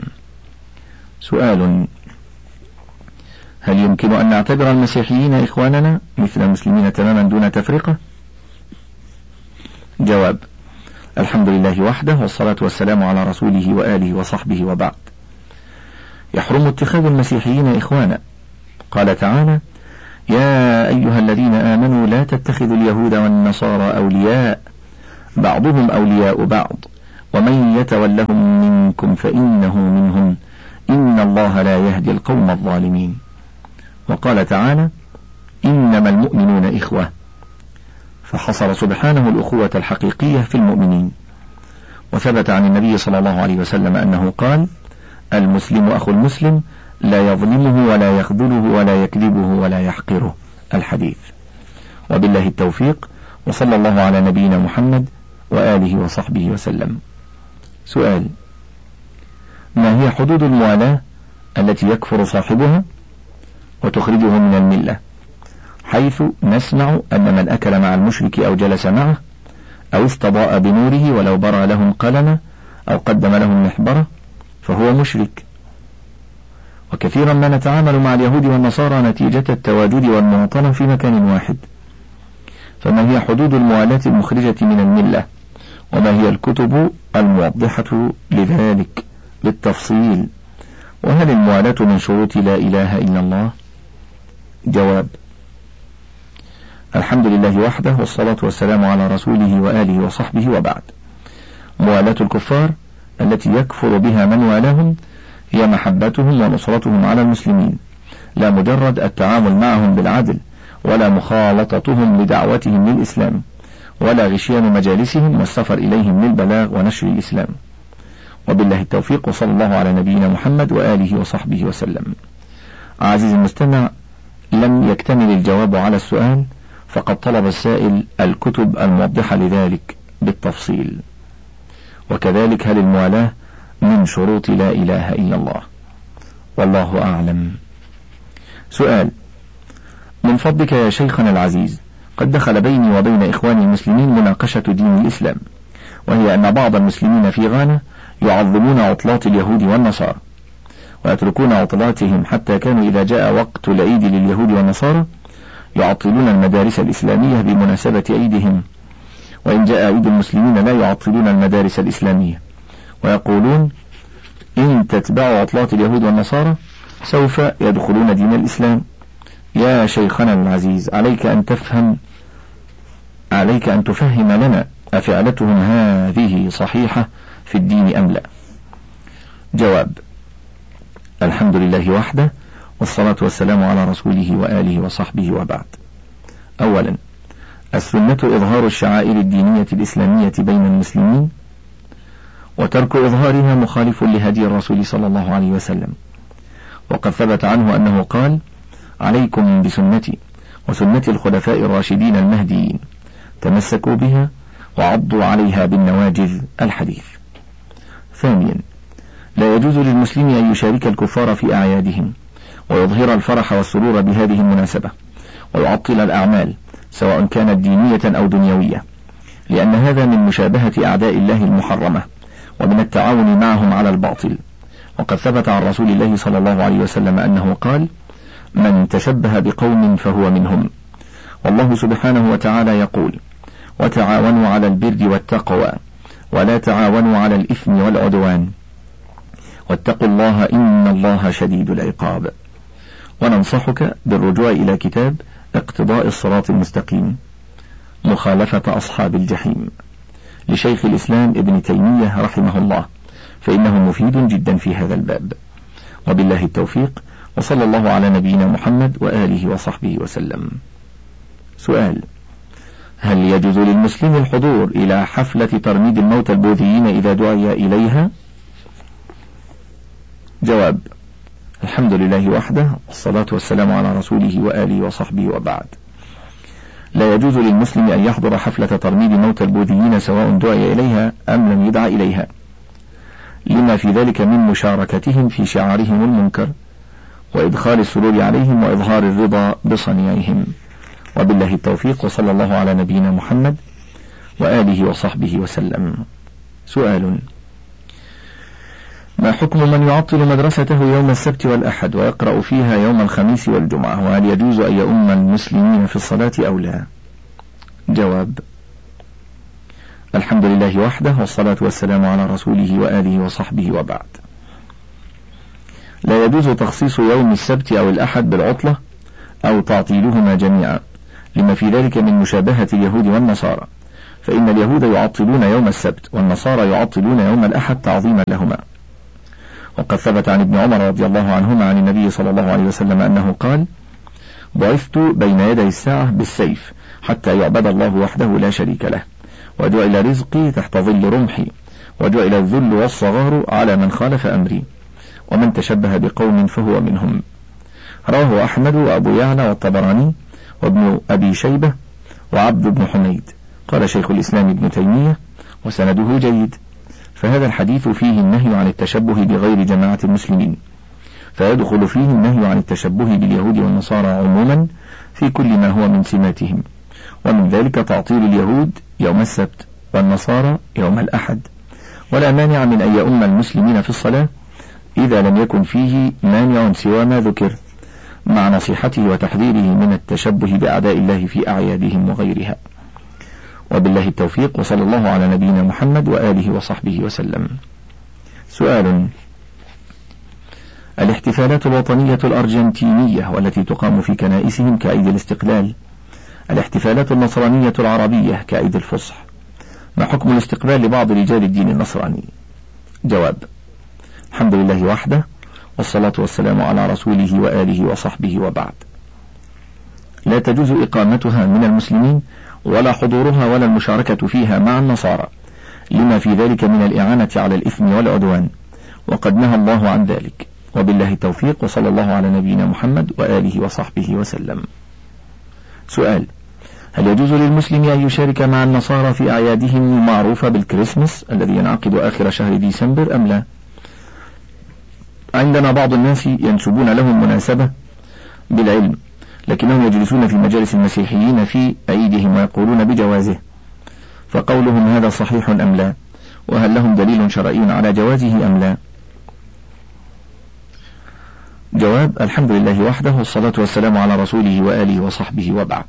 A: سؤال: هل يمكن أن نعتبر المسيحيين إخواننا مثل المسلمين تماما دون تفرقة؟ جواب: الحمد لله وحده، والصلاة والسلام على رسوله وآله وصحبه، وبعد. يحرم اتخاذ المسيحيين إخوانا، قال تعالى: يا أيها الذين آمنوا لا تتخذوا اليهود والنصارى أولياء بعضهم أولياء بعض ومن يتولهم منكم فإنه منهم إن الله لا يهدي القوم الظالمين. وقال تعالى إنما المؤمنون إخوة، فحصر سبحانه الأخوة الحقيقية في المؤمنين. وثبت عن النبي صلى الله عليه وسلم أنه قال المسلم أخو المسلم لا يظلمه ولا يخذله ولا يكذبه ولا يحقره، الحديث. وبالله التوفيق، وصلى الله على نبينا محمد وآله وصحبه وسلم. سؤال: ما هي حدود الموالاة التي يكفر صاحبها وتخرجه من الملة، حيث نسمع أن من أكل مع المشرك أو جلس معه أو استضاء بنوره ولو برى لهم قلمة أو قدم لهم محبرة فهو مشرك؟ وكثيرا ما نتعامل مع اليهود والنصارى نتيجة التواجد والمواطنة في مكان واحد، فما هي حدود الموالاة المخرجة من الملة، وما هي الكتب الموضحة لذلك بالتفصيل، وهل الموالاة من شروط لا إله إلا الله؟ جواب: الحمد لله وحده، والصلاة والسلام على رسوله وآله وصحبه، وبعد. موالاة الكفار التي يكفر بها من والاهم هي محبتهم ونصرتهم على المسلمين، لا مجرد التعامل معهم بالعدل، ولا مخالطتهم لدعوتهم للإسلام، ولا غشيان مجالسهم والسفر إليهم للبلاغ ونشر الإسلام. وبالله التوفيق، وصلى الله على نبينا محمد وآله وصحبه وسلم. عزيزي المستمع، لم يكتمل الجواب على السؤال، فقد طلب السائل الكتب الموضحة لذلك بالتفصيل. وكذلك هل الموالاة من شروط لا إله إلا الله؟ والله أعلم. سؤال: من فضلك يا شيخنا العزيز، قد دخل بيني وبين إخواني المسلمين مناقشة دين الإسلام، وهي أن بعض المسلمين في غانا يعظمون عطلات اليهود والنصارى، ويتركون عطلاتهم حتى كانوا إذا جاء وقت العيد لليهود والنصارى يعطلون المدارس الإسلامية بمناسبة عيدهم، وإن جاء عيد المسلمين لا يعطلون المدارس الإسلامية، ويقولون إن تتبعوا عطلات اليهود والنصارى سوف يدخلون دين الإسلام. يا شيخنا العزيز، عليك أن تفهم عليك أن تفهم لنا أفعلتهم هذه صحيحة في الدين أم لا؟ جواب: الحمد لله وحده، والصلاة والسلام على رسوله وآله وصحبه، وبعد. أولا، السنة إظهار الشعائر الدينية الإسلامية بين المسلمين، وترك إظهارها مخالف لهدي الرسول صلى الله عليه وسلم، وقد ثبت عنه أنه قال: عليكم بسنتي وسنة الخلفاء الراشدين المهديين، تمسكوا بها وعضوا عليها بالنواجذ، الحديث. ثانيا، لا يجوز للمسلم أن يشارك الكفار في أعيادهم، ويظهر الفرح والسرور بهذه المناسبة، ويعطل الأعمال سواء كانت دينية أو دنيوية، لأن هذا من مشابهة أعداء الله المحرمة، ومن التعاون معهم على الباطل. وقد ثبت عن رسول الله صلى الله عليه وسلم أنه قال: من تشبه بقوم فهو منهم. والله سبحانه وتعالى يقول: وتعاونوا على البر والتقوى ولا تعاونوا على الإثم والعدوان واتقوا الله إن الله شديد العقاب. وننصحك بالرجوع إلى كتاب اقتضاء الصراط المستقيم، مخالفة أصحاب الجحيم، لشيخ الإسلام ابن تيمية رحمه الله، فإنه مفيد جدا في هذا الباب. وبالله التوفيق، وصلى الله على نبينا محمد وآله وصحبه وسلم. سؤال: هل يجوز للمسلم الحضور إلى حفلة ترميد الموتى البوذيين إذا دعي إليها؟ جواب: الحمد لله وحده، والصلاة والسلام على رسوله وآله وصحبه، وبعد. لا يجوز للمسلم أن يحضر حفلة ترميد موتى البوذيين سواء دعي إليها أم لم يدع إليها، لما في ذلك من مشاركتهم في شعارهم المنكر، وإدخال السرور عليهم، وإظهار الرضا بصنيعهم. وبالله التوفيق، وصلى الله على نبينا محمد وآله وصحبه وسلم. سؤال: ما حكم من يعطل مدرسته يوم السبت والأحد ويقرأ فيها يوم الخميس والجمعة، وهل يجوز أن يؤم المسلمين في الصلاة أو لا؟ جواب: الحمد لله وحده، والصلاة والسلام على رسوله وآله وصحبه، وبعد. لا يجوز تخصيص يوم السبت أو الأحد بالعطلة أو تعطيلهما جميعا، لما في ذلك من مشابهة اليهود والنصارى، فإن اليهود يعطلون يوم السبت والنصارى يعطلون يوم الأحد تعظيما لهما. وقد ثبت عن ابن عمر رضي الله عنهما عن النبي صلى الله عليه وسلم أنه قال: بعثت بين يدي الساعة بالسيف حتى يعبد الله وحده لا شريك له، وجعل رزقي تحت ظل رمحي، وجعل الذل والصغار على من خالف أمري، ومن تشبه بقوم فهو منهم. رواه أحمد وأبو يعلى والطبراني وابن أبي شيبة وعبد بن حميد. قال شيخ الإسلام ابن تيمية: وسنده جيد. فهذا الحديث فيه النهي عن التشبه بغير جماعة المسلمين، فيدخل فيه النهي عن التشبه باليهود والنصارى عموما في كل ما هو من سماتهم، ومن ذلك تعطيل اليهود يوم السبت والنصارى يوم الأحد. ولا مانع من أن يؤم المسلمين في الصلاة إذا لم يكن فيه مانع سوى ما ذكر، مع نصيحته وتحذيره من التشبه بأعداء الله في أعيادهم وغيرها. وبالله التوفيق، وصلى الله على نبينا محمد وآله وصحبه وسلم. سؤال: الاحتفالات الوطنية الأرجنتينية والتي تقام في كنائسهم كعيد الاستقلال، الاحتفالات النصرانية العربية كعيد الفصح، ما حكم الاستقبال لبعض رجال الدين النصراني؟ جواب: الحمد لله وحده، والصلاة والسلام على رسوله وآله وصحبه، وبعد. لا تجوز إقامتها من المسلمين ولا حضورها ولا المشاركة فيها مع النصارى، لما في ذلك من الإعانة على الإثم والعدوان، وقد نهى الله عن ذلك. وبالله التوفيق، وصلى الله على نبينا محمد وآله وصحبه وسلم. سؤال: هل يجوز للمسلم أن يشارك مع النصارى في أعيادهم المعروفة بالكريسماس الذي ينعقد آخر شهر ديسمبر أم لا؟ عندنا بعض الناس ينسبون لهم مناسبة بالعلم، لكنهم يجلسون في مجالس المسيحيين في عيدهم ويقولون بجوازه، فقولهم هذا صحيح أم لا؟ وهل لهم دليل شرعي على جوازه أم لا؟ جواب: الحمد لله وحده، والصلاة والسلام على رسوله وآله وصحبه، وبعد.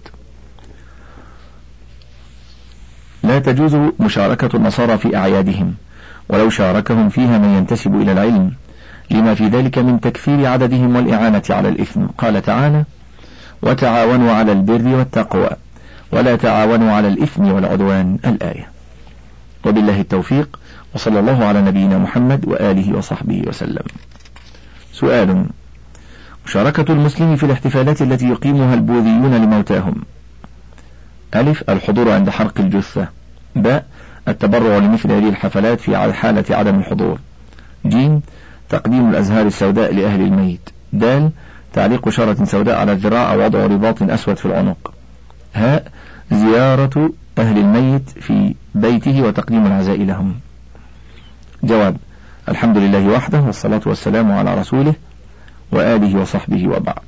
A: لا تجوز مشاركة النصارى في أعيادهم، ولو شاركهم فيها من ينتسب إلى العلم، لما في ذلك من تكثير عددهم والإعانة على الإثم. قال تعالى: وتعاونوا على البر والتقوى ولا تعاونوا على الإثم والعدوان، الآية. وبالله التوفيق، وصلى الله على نبينا محمد وآله وصحبه وسلم. سؤال: مشاركة المسلم في الاحتفالات التي يقيمها البوذيون لموتاهم: ألف: الحضور عند حرق الجثة. باء: التبرع لمثل هذه الحفلات في حالة عدم الحضور. جيم: تقديم الأزهار السوداء لأهل الميت. دال: تعليق شارة سوداء على الذراع أو وضع رباط أسود في العنق. هاء: زيارة أهل الميت في بيته وتقديم العزاء لهم. جواب: الحمد لله وحده، والصلاة والسلام على رسوله وآله وصحبه، وبعد.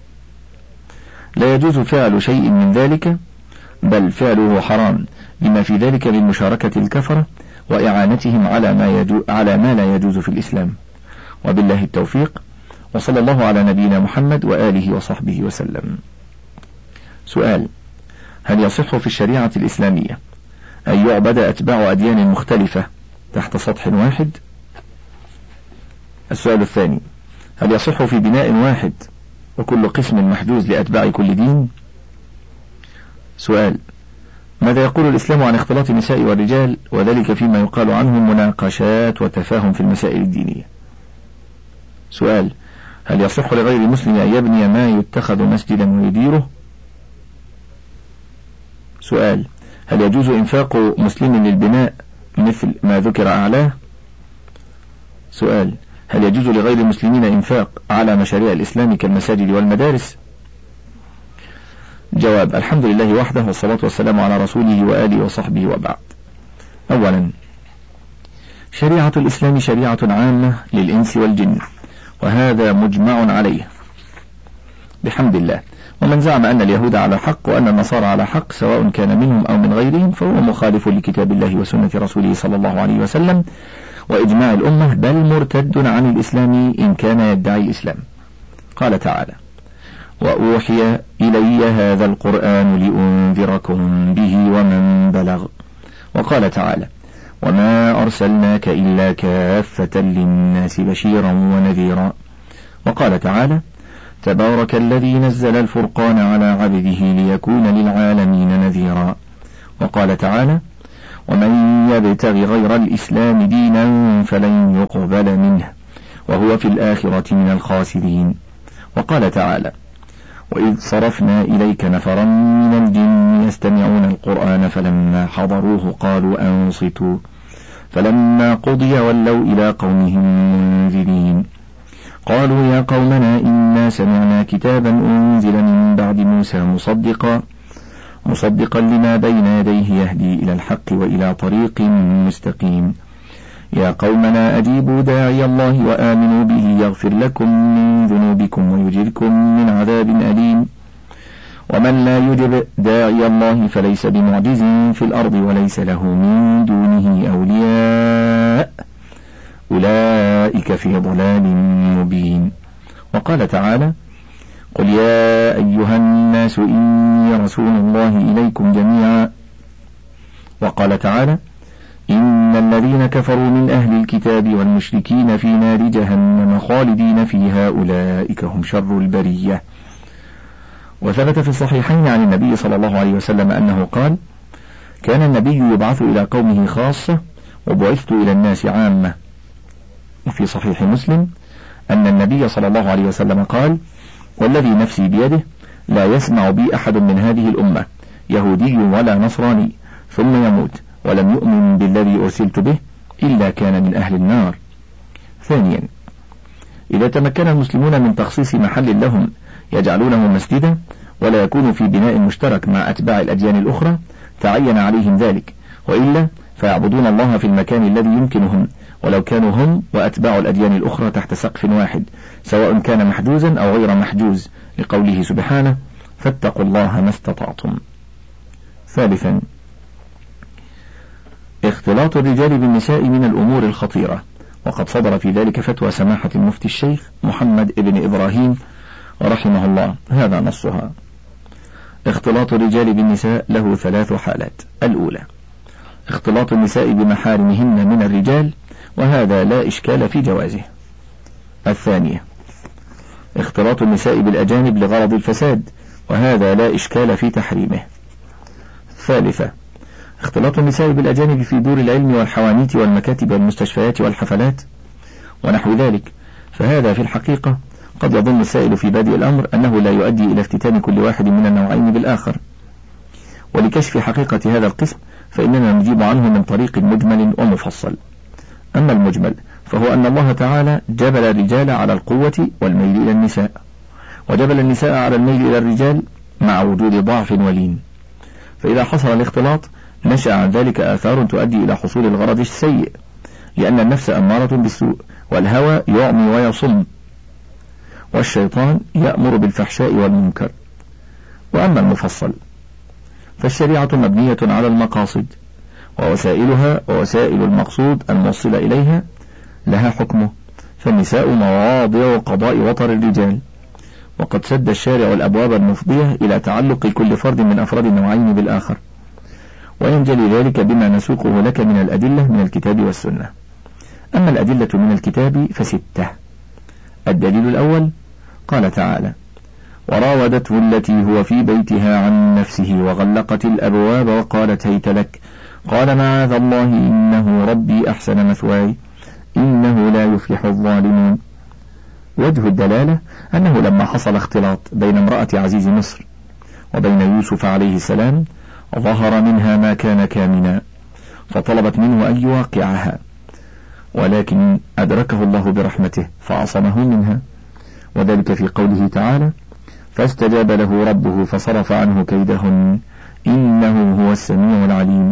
A: لا يجوز فعل شيء من ذلك، بل فعله حرام، لما في ذلك من مشاركة الكفرة وإعانتهم على ما, يجو على ما لا يجوز في الإسلام. وبالله التوفيق، وصلى الله على نبينا محمد وآله وصحبه وسلم. سؤال: هل يصح في الشريعة الإسلامية أن يعبد أتباع أديان مختلفة تحت سطح واحد؟ السؤال الثاني: هل يصح في بناء واحد وكل قسم محجوز لأتباع كل دين؟ سؤال: ماذا يقول الإسلام عن اختلاط النساء والرجال، وذلك فيما يقال عنهم مناقشات وتفاهم في المسائل الدينية؟ سؤال: هل يصح لغير المسلم أن يبني ما يتخذ مسجدا ويديره؟ سؤال: هل يجوز إنفاق مسلم للبناء مثل ما ذكر أعلاه؟ سؤال: هل يجوز لغير المسلمين إنفاق على مشاريع الإسلام كالمساجد والمدارس؟ جواب: الحمد لله وحده، والصلاة والسلام على رسوله وآله وصحبه، وبعد. أولا، شريعة الإسلام شريعة عامة للإنس والجن، وهذا مجمع عليه بحمد الله. ومن زعم أن اليهود على حق وأن النصارى على حق سواء كان منهم أو من غيرهم فهو مخالف لكتاب الله وسنة رسوله صلى الله عليه وسلم وإجماع الأمة، بل مرتد عن الإسلام إن كان يدعي الإسلام. قال تعالى: وأوحي إلي هذا القرآن لأنذركم به ومن بلغ. وقال تعالى: وما أرسلناك إلا كافة للناس بشيرا ونذيرا. وقال تعالى: تبارك الذي نزل الفرقان على عبده ليكون للعالمين نذيرا. وقال تعالى: ومن يبتغ غير الإسلام دينا فلن يقبل منه وهو في الآخرة من الخاسرين. وقال تعالى: وإذ صرفنا إليك نفرا من الجن يستمعون القرآن فلما حضروه قالوا أنصتوا فلما قضي ولوا إلى قومهم منذرين قالوا يا قومنا إنا سمعنا كتابا أنزل من بعد موسى مصدقا مصدقا لما بين يديه يهدي إلى الحق وإلى طريق مستقيم يا قومنا أجيبوا داعي الله وآمنوا به يغفر لكم من ذنوبكم ويجركم من عذاب أليم ومن لا يجب داعي الله فليس بمعجز في الأرض وليس له من دونه أولياء أولئك في ضلال مبين. وقال تعالى: قل يا أيها الناس إني رسول الله إليكم جميعا. وقال تعالى: إن الذين كفروا من أهل الكتاب والمشركين في نار جهنم خالدين فيها أولئك هم شر البرية. وثبت في الصحيحين عن النبي صلى الله عليه وسلم أنه قال: كان النبي يبعث إلى قومه خاصة وبعثت إلى الناس عامة. وفي صحيح مسلم أن النبي صلى الله عليه وسلم قال: والذي نفسي بيده لا يسمع بي أحد من هذه الأمة يهودي ولا نصراني ثم يموت ولم يؤمن بالذي أرسلت به إلا كان من أهل النار. ثانيا، إذا تمكن المسلمون من تخصيص محل لهم يجعلونه مسجدا ولا يكون في بناء مشترك مع أتباع الأديان الأخرى تعين عليهم ذلك، وإلا فيعبدون الله في المكان الذي يمكنهم ولو كانوا هم وأتباع الأديان الأخرى تحت سقف واحد سواء كان محجوزا أو غير محجوز، لقوله سبحانه: فاتقوا الله ما استطعتم. ثالثا، اختلاط الرجال بالنساء من الأمور الخطيرة، وقد صدر في ذلك فتوى سماحة المفتي الشيخ محمد ابن إبراهيم رحمه الله، هذا نصها: اختلاط الرجال بالنساء له ثلاث حالات. الأولى، اختلاط النساء بمحارمهن من الرجال، وهذا لا إشكال في جوازه. الثانية، اختلاط النساء بالأجانب لغرض الفساد، وهذا لا إشكال في تحريمه. الثالثة، اختلاط النساء بالأجانب في دور العلم والحوانيت والمكاتب والمستشفيات والحفلات ونحو ذلك، فهذا في الحقيقة قد يظن السائل في بادئ الأمر أنه لا يؤدي إلى افتتان كل واحد من النوعين بالآخر، ولكشف حقيقة هذا القسم فإننا نجيب عنه من طريق مجمل ومفصل. أما المجمل فهو أن الله تعالى جبل الرجال على القوة والميل إلى النساء، وجبل النساء على الميل إلى الرجال مع وجود ضعف ولين، فإذا حصل الاختلاط نشأ عن ذلك آثار تؤدي إلى حصول الغرض السيء، لأن النفس أمارة بالسوء، والهوى يعمي ويصم، والشيطان يأمر بالفحشاء والمنكر. وأما المفصل فالشريعة مبنية على المقاصد، ووسائلها ووسائل المقصود الموصلة إليها لها حكمه، فالنساء مواضع قضاء وطر الرجال، وقد سد الشارع الأبواب المفضية إلى تعلق كل فرد من أفراد النوعين بالآخر، وينجلي ذلك بما نسوقه لك من الأدلة من الكتاب والسنة. أما الأدلة من الكتاب فستة. الدليل الأول قال تعالى: وراودته التي هو في بيتها عن نفسه وغلقت الأبواب وقالت هيت لك قال معاذ الله إنه ربي أحسن مثواي إنه لا يفلح الظالمون. وجه الدلالة أنه لما حصل اختلاط بين امرأة عزيز مصر وبين يوسف عليه السلام ظهر منها ما كان كامنا، فطلبت منه أن يواقعها، ولكن أدركه الله برحمته فعصمه منها، وذلك في قوله تعالى: فاستجاب له ربه فصرف عنه كيدهن إنه هو السميع العليم.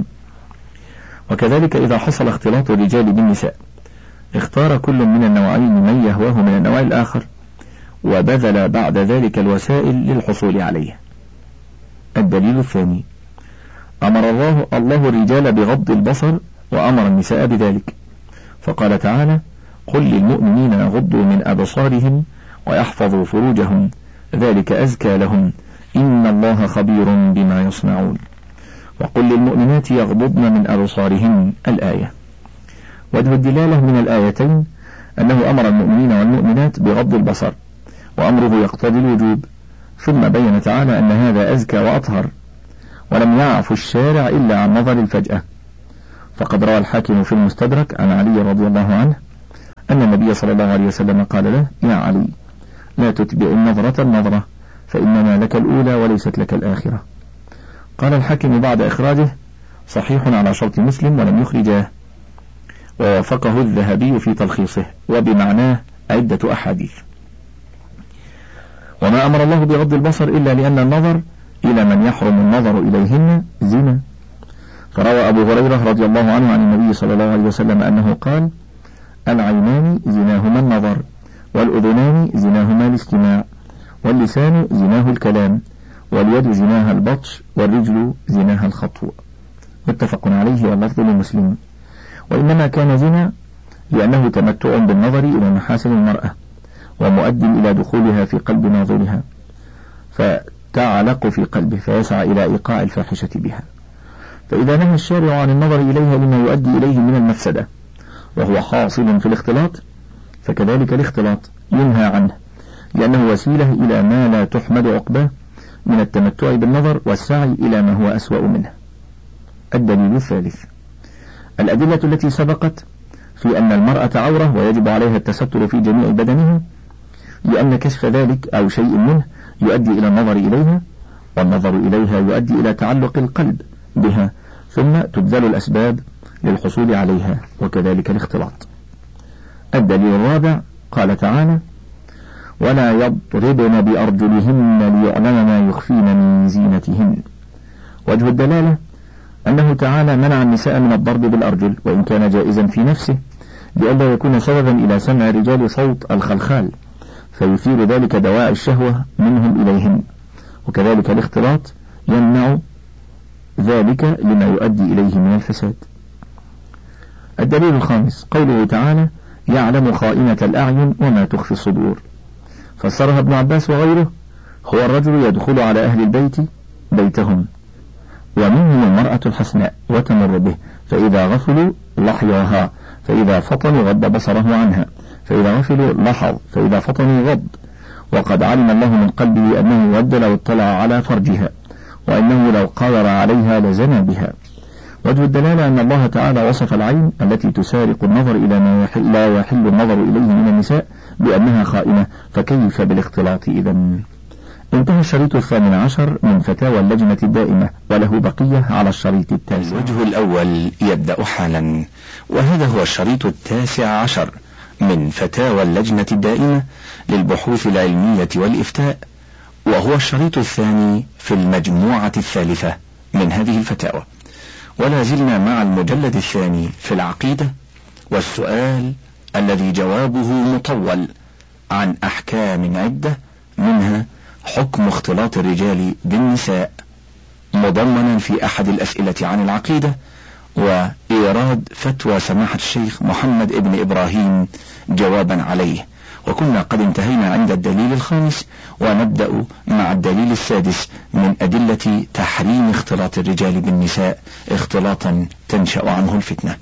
A: وكذلك إذا حصل اختلاط الرجال بالنساء اختار كل من النوعين من يهواه من النوع الآخر، وبذل بعد ذلك الوسائل للحصول عليه. الدليل الثاني: أمر الله, الله الرجال بغض البصر وأمر النساء بذلك، فقال تعالى: قل للمؤمنين يغضوا من أبصارهم ويحفظوا فروجهم ذلك أزكى لهم إن الله خبير بما يصنعون. وقل للمؤمنات يغضضن من أبصارهن الآية. وجه الدلالة من الآيتين أنه أمر المؤمنين والمؤمنات بغض البصر، وأمره يقتضي الوجوب، ثم بين تعالى أن هذا أزكى وأطهر، ولم يعف الشارع إلا عن نظر الفجأة، فقد روى الحاكم في المستدرك عن علي رضي الله عنه أن النبي صلى الله عليه وسلم قال له: يا علي، لا تتبع النظرة النظرة، فإنما لك الأولى وليست لك الآخرة. قال الحاكم بعد إخراجه: صحيح على شرط مسلم ولم يخرجاه، ووافقه الذهبي في تلخيصه، وبمعناه عدة أحاديث. وما أمر الله بغض البصر إلا لأن النظر إلى من يحرم النظر إليهن زنا. فروى أبو هريرة رضي الله عنه عن النبي صلى الله عليه وسلم أنه قال: العينان زناهما النظر، والأذنان زناهما الاستماع، واللسان زناه الكلام، واليد زناها البطش، والرجل زناها الخطو. متفق عليه واللفظ لمسلم. وإنما كان زنا لأنه تمتع بالنظر إلى محاسن المرأة، ومؤد إلى دخولها في قلب ناظرها، فتعلق في قلبه فيسعى إلى إيقاع الفاحشة بها. فإذا نهى الشارع عن النظر إليها لما يؤدي إليه من المفسدة وهو حاصل في الاختلاط، فكذلك الاختلاط ينهى عنه، لأنه وسيلة إلى ما لا تحمد عقباه من التمتع بالنظر والسعي إلى ما هو أسوأ منه. الدليل الثالث: الأدلة التي سبقت في أن المرأة عورة ويجب عليها التستر في جميع بدنها، لأن كشف ذلك أو شيء منه يؤدي إلى النظر إليها، والنظر إليها يؤدي إلى تعلق القلب بها، ثم تبذل الأسباب للحصول عليها، وكذلك الاختلاط. الدليل الرابع: قال تعالى: ولا يضربن بأرجلهن ليعلم ما يخفين من زينتهن. وجه الدلالة أنه تعالى منع النساء من الضرب بالأرجل، وإن كان جائزا في نفسه، لئلا يكون سببا إلى سمع الرجال صوت الخلخال فيثير ذلك دواعي الشهوة منهم إليهم، وكذلك الاختلاط يمنع ذلك لما يؤدي إليه من الفساد. الدليل الخامس: قوله تعالى: يعلم خائنة الأعين وما تخفي الصدور. فسرها ابن عباس وغيره: هو الرجل يدخل على أهل البيت بيتهم، ومنهم المرأة الحسناء وتمر به، فإذا غفلوا لحظها، فإذا فطنوا غض بصره عنها، فإذا غفلوا لحظ، فإذا فطنوا غض، وقد علم الله من قلبه أنه ود لو اطلع على فرجها، وأنه لو قادر عليها لزنى بها. وجه الدلالة أن الله تعالى وصف العين التي تسارق النظر إلى ما لا يحل النظر إليه من النساء بأنها خائنة، فكيف بالاختلاط إذن؟ انتهى الشريط الثامن عشر من فتاوى اللجنة الدائمة، وله بقية على الشريط التاسع.
B: الوجه الأول يبدأ حالا، وهذا هو الشريط التاسع عشر من فتاوى اللجنة الدائمة للبحوث العلمية والإفتاء، وهو الشريط الثاني في المجموعة الثالثة من هذه الفتاوى. ولا زلنا مع المجلد الثاني في العقيدة، والسؤال الذي جوابه مطول عن أحكام عدة، منها حكم اختلاط الرجال بالنساء، مضمنا في أحد الأسئلة عن العقيدة، وإيراد فتوى سماحة الشيخ محمد ابن إبراهيم جوابا عليه. وكنا قد انتهينا عند الدليل الخامس، ونبدأ مع الدليل السادس من أدلة تحريم اختلاط الرجال بالنساء اختلاطا تنشأ عنه الفتنة.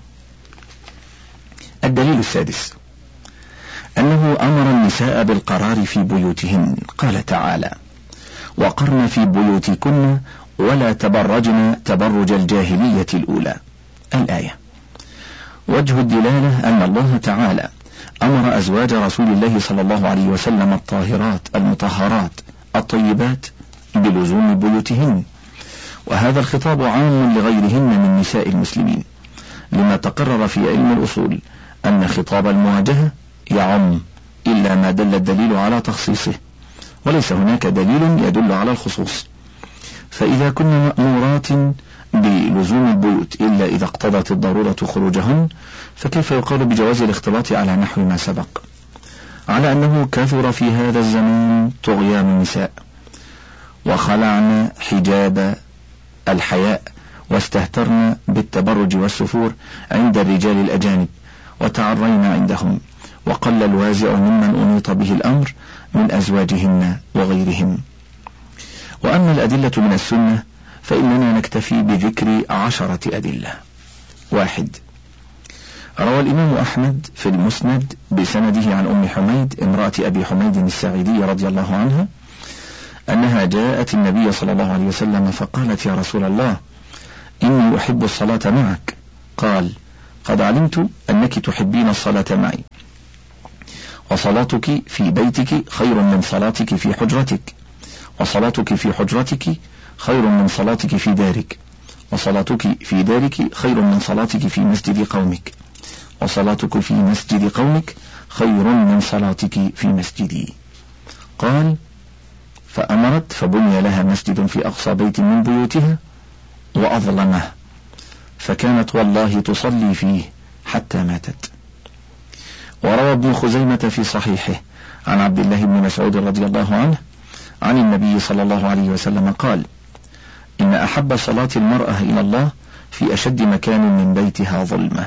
B: الدليل السادس: أنه أمر النساء بالقرار في بيوتهن، قال تعالى: وقرن في بيوتكن ولا تبرجن تبرج الجاهلية الأولى، الآية. وجه الدلالة أن الله تعالى أمر أزواج رسول الله صلى الله عليه وسلم الطاهرات المطهرات الطيبات بلزوم بيوتهن، وهذا الخطاب عام لغيرهن من نساء المسلمين، لما تقرر في علم الأصول أن خطاب المواجهة يعم إلا ما دل الدليل على تخصيصه، وليس هناك دليل يدل على الخصوص. فإذا كنا مأمورات بلزوم البيوت إلا إذا اقتضت الضرورة خروجهن، فكيف يقال بجواز الاختلاط على نحو ما سبق، على أنه كثر في هذا الزمان طغيان النساء، وخلعن حجاب الحياء، واستهترن بالتبرج والسفور عند الرجال الأجانب، وتعرين عندهم، وقل الوازع ممن أنيط به الأمر من أزواجهن وغيرهم. وأما الأدلة من السنة فإننا نكتفي بذكر عشرة أدلة. واحد: روى الإمام أحمد في المسند بسنده عن أم حميد امرأة أبي حميد الساعدي رضي الله عنها أنها جاءت النبي صلى الله عليه وسلم فقالت: يا رسول الله، إني أحب الصلاة معك قال: قد علمت أنك تحبين الصلاة معي، وصلاتك في بيتك خير من صلاتك في حجرتك، وصلاتك في حجرتك خير من صلاتك في دارك، وصلاتك في دارك خير من صلاتك في مسجد قومك، وصلاتك في مسجد قومك خير من صلاتك في مسجدي. قال: فأمرت فبني لها مسجد في أقصى بيت من بيوتها وأظلمه، فكانت والله تصلي فيه حتى ماتت. وروى ابن خزيمة في صحيحه عن عبد الله بن مسعود رضي الله عنه عن النبي صلى الله عليه وسلم قال: إن أحب صلاة المرأة إلى الله في أشد مكان من بيتها ظلمة.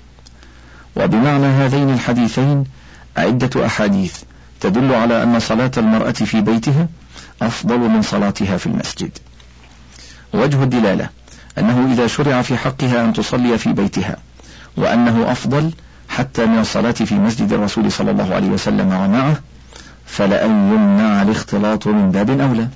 B: وبمعنى هذين الحديثين عدة أحاديث تدل على أن صلاة المرأة في بيتها أفضل من صلاتها في المسجد. وجه الدلالة أنه إذا شرع في حقها أن تصلي في بيتها، وأنه أفضل حتى من الصلاة في مسجد الرسول صلى الله عليه وسلم ومعه، فلأن يمنع الاختلاط من باب أولى.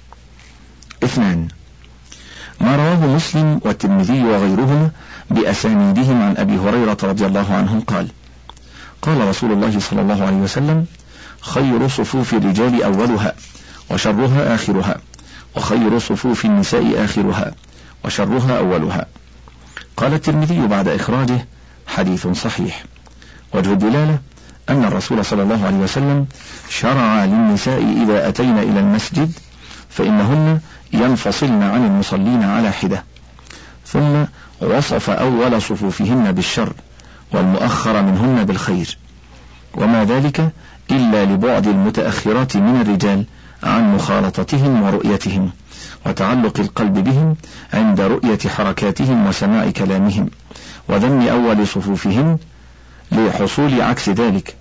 B: اثنان، ما رواه مسلم والترمذي وغيرهما بأسانيدهم عن أبي هريرة رضي الله عنه قال: قال رسول الله صلى الله عليه وسلم: خير صفوف الرجال أولها وشرها آخرها، وخير صفوف النساء آخرها وشرها أولها. قال الترمذي بعد إخراجه: حديث صحيح. وجه الدلالة أن الرسول صلى الله عليه وسلم شرع للنساء إذا أتين إلى المسجد فإنهن ينفصلن عن المصلين على حدة، ثم وصف أول صفوفهن بالشر والمؤخر منهن بالخير، وما ذلك إلا لبعد المتأخرات من الرجال عن مخالطتهم ورؤيتهم، وتعلق القلب بهم عند رؤية حركاتهم وسماع كلامهم، وذم أول صفوفهم لحصول عكس ذلك.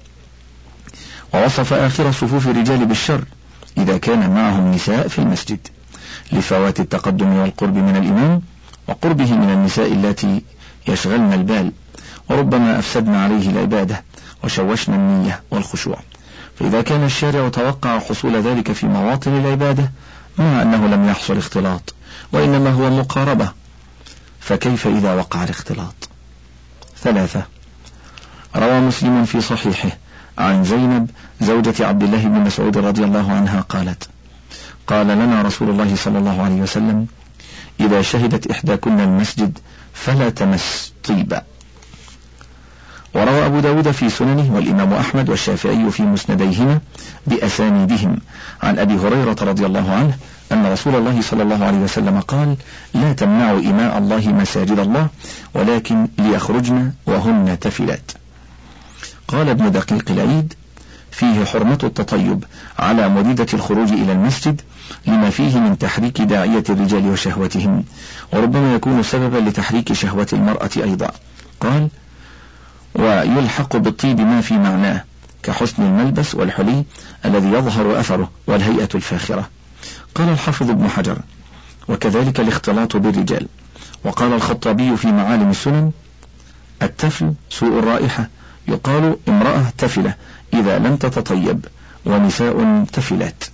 B: ووصف آخر صفوف الرجال بالشر إذا كان معهم نساء في المسجد، لفوات التقدم والقرب من الإمام وقربه من النساء التي يشغلن البال، وربما أفسدن عليه العبادة وشوشن النية والخشوع. فإذا كان الشارع توقع حصول ذلك في مواطن العبادة مع أنه لم يحصل اختلاط وإنما هو مقاربة، فكيف إذا وقع الاختلاط؟ ثلاثة، روى مسلم في صحيحه عن زينب زوجة عبد الله بن مسعود رضي الله عنها قالت: قال لنا رسول الله صلى الله عليه وسلم: إذا شهدت إحداكن المسجد فلا تمس طيبا. وروى أبو داود في سننه والإمام أحمد والشافعي في مسنديهما بأسانيدهم عن أبي هريرة رضي الله عنه أن رسول الله صلى الله عليه وسلم قال: لا تمنعوا إماء الله مساجد الله ولكن ليخرجن وهن تفلات. قال ابن دقيق العيد: فيه حرمة التطيب على مريدة الخروج إلى المسجد لما فيه من تحريك داعية الرجال وشهوتهم، وربما يكون سببا لتحريك شهوة المرأة أيضا. قال: ويلحق بالطيب ما في معناه كحسن الملبس والحلي الذي يظهر أثره والهيئة الفاخرة. قال الحافظ ابن حجر: وكذلك الاختلاط بالرجال. وقال الخطابي في معالم السنن: التفل سوء الرائحة، يقال امرأة تفلة إذا لم تتطيب، ونساء تفلات.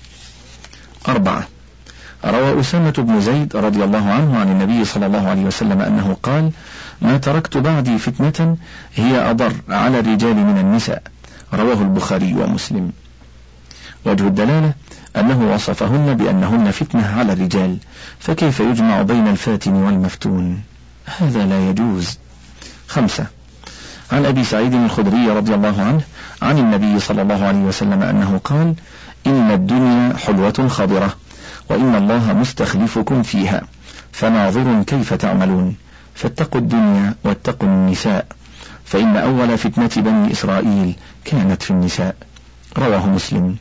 B: أربعة، روى أسامة بن زيد رضي الله عنه عن النبي صلى الله عليه وسلم أنه قال: ما تركت بعدي فتنة هي أضر على الرجال من النساء. رواه البخاري ومسلم. وجه الدلالة أنه وصفهن بأنهن فتنة على الرجال، فكيف يجمع بين الفاتن والمفتون؟ هذا لا يجوز. خمسة، عن أبي سعيد الخدري رضي الله عنه عن النبي صلى الله عليه وسلم أنه قال: إن الدنيا حلوة خضرة، وإن الله مستخلفكم فيها، فناظر كيف تعملون، فاتقوا الدنيا واتقوا النساء، فإن أول فتنة بني إسرائيل كانت في النساء. رواه مسلم.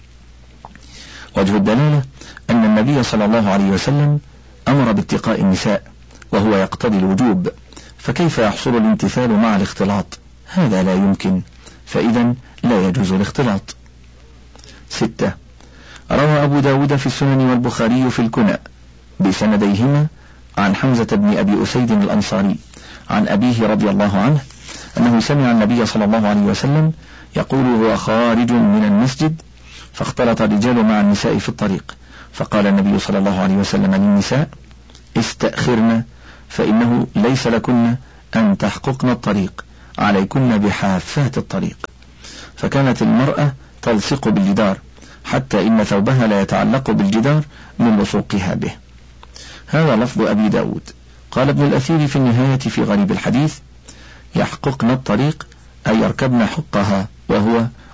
B: وجه الدلالة أن النبي صلى الله عليه وسلم أمر باتقاء النساء وهو يقتضي الوجوب، فكيف يحصل الامتثال مع الاختلاط؟ هذا لا يمكن، فإذا لا يجوز الاختلاط. ستة، روى أبو داود في السنن والبخاري في الكنى بسنديهما عن حمزة بن أبي أسيد الأنصاري عن أبيه رضي الله عنه أنه سمع النبي صلى الله عليه وسلم يقول هو خارج من المسجد: فاختلط الرجال مع النساء في الطريق، فقال النبي صلى الله عليه وسلم للنساء: استأخرن، فإنه ليس لكن أن تحققن الطريق، عليكن بحافات الطريق. فكانت المرأة تلصق بالجدار حتى إن ثوبها لا يتعلق بالجدار من لصوقها به. هذا لفظ أبي داود. قال ابن الأثير في النهاية في غريب الحديث: يحققن الطريق أي يركبن حقها، وهو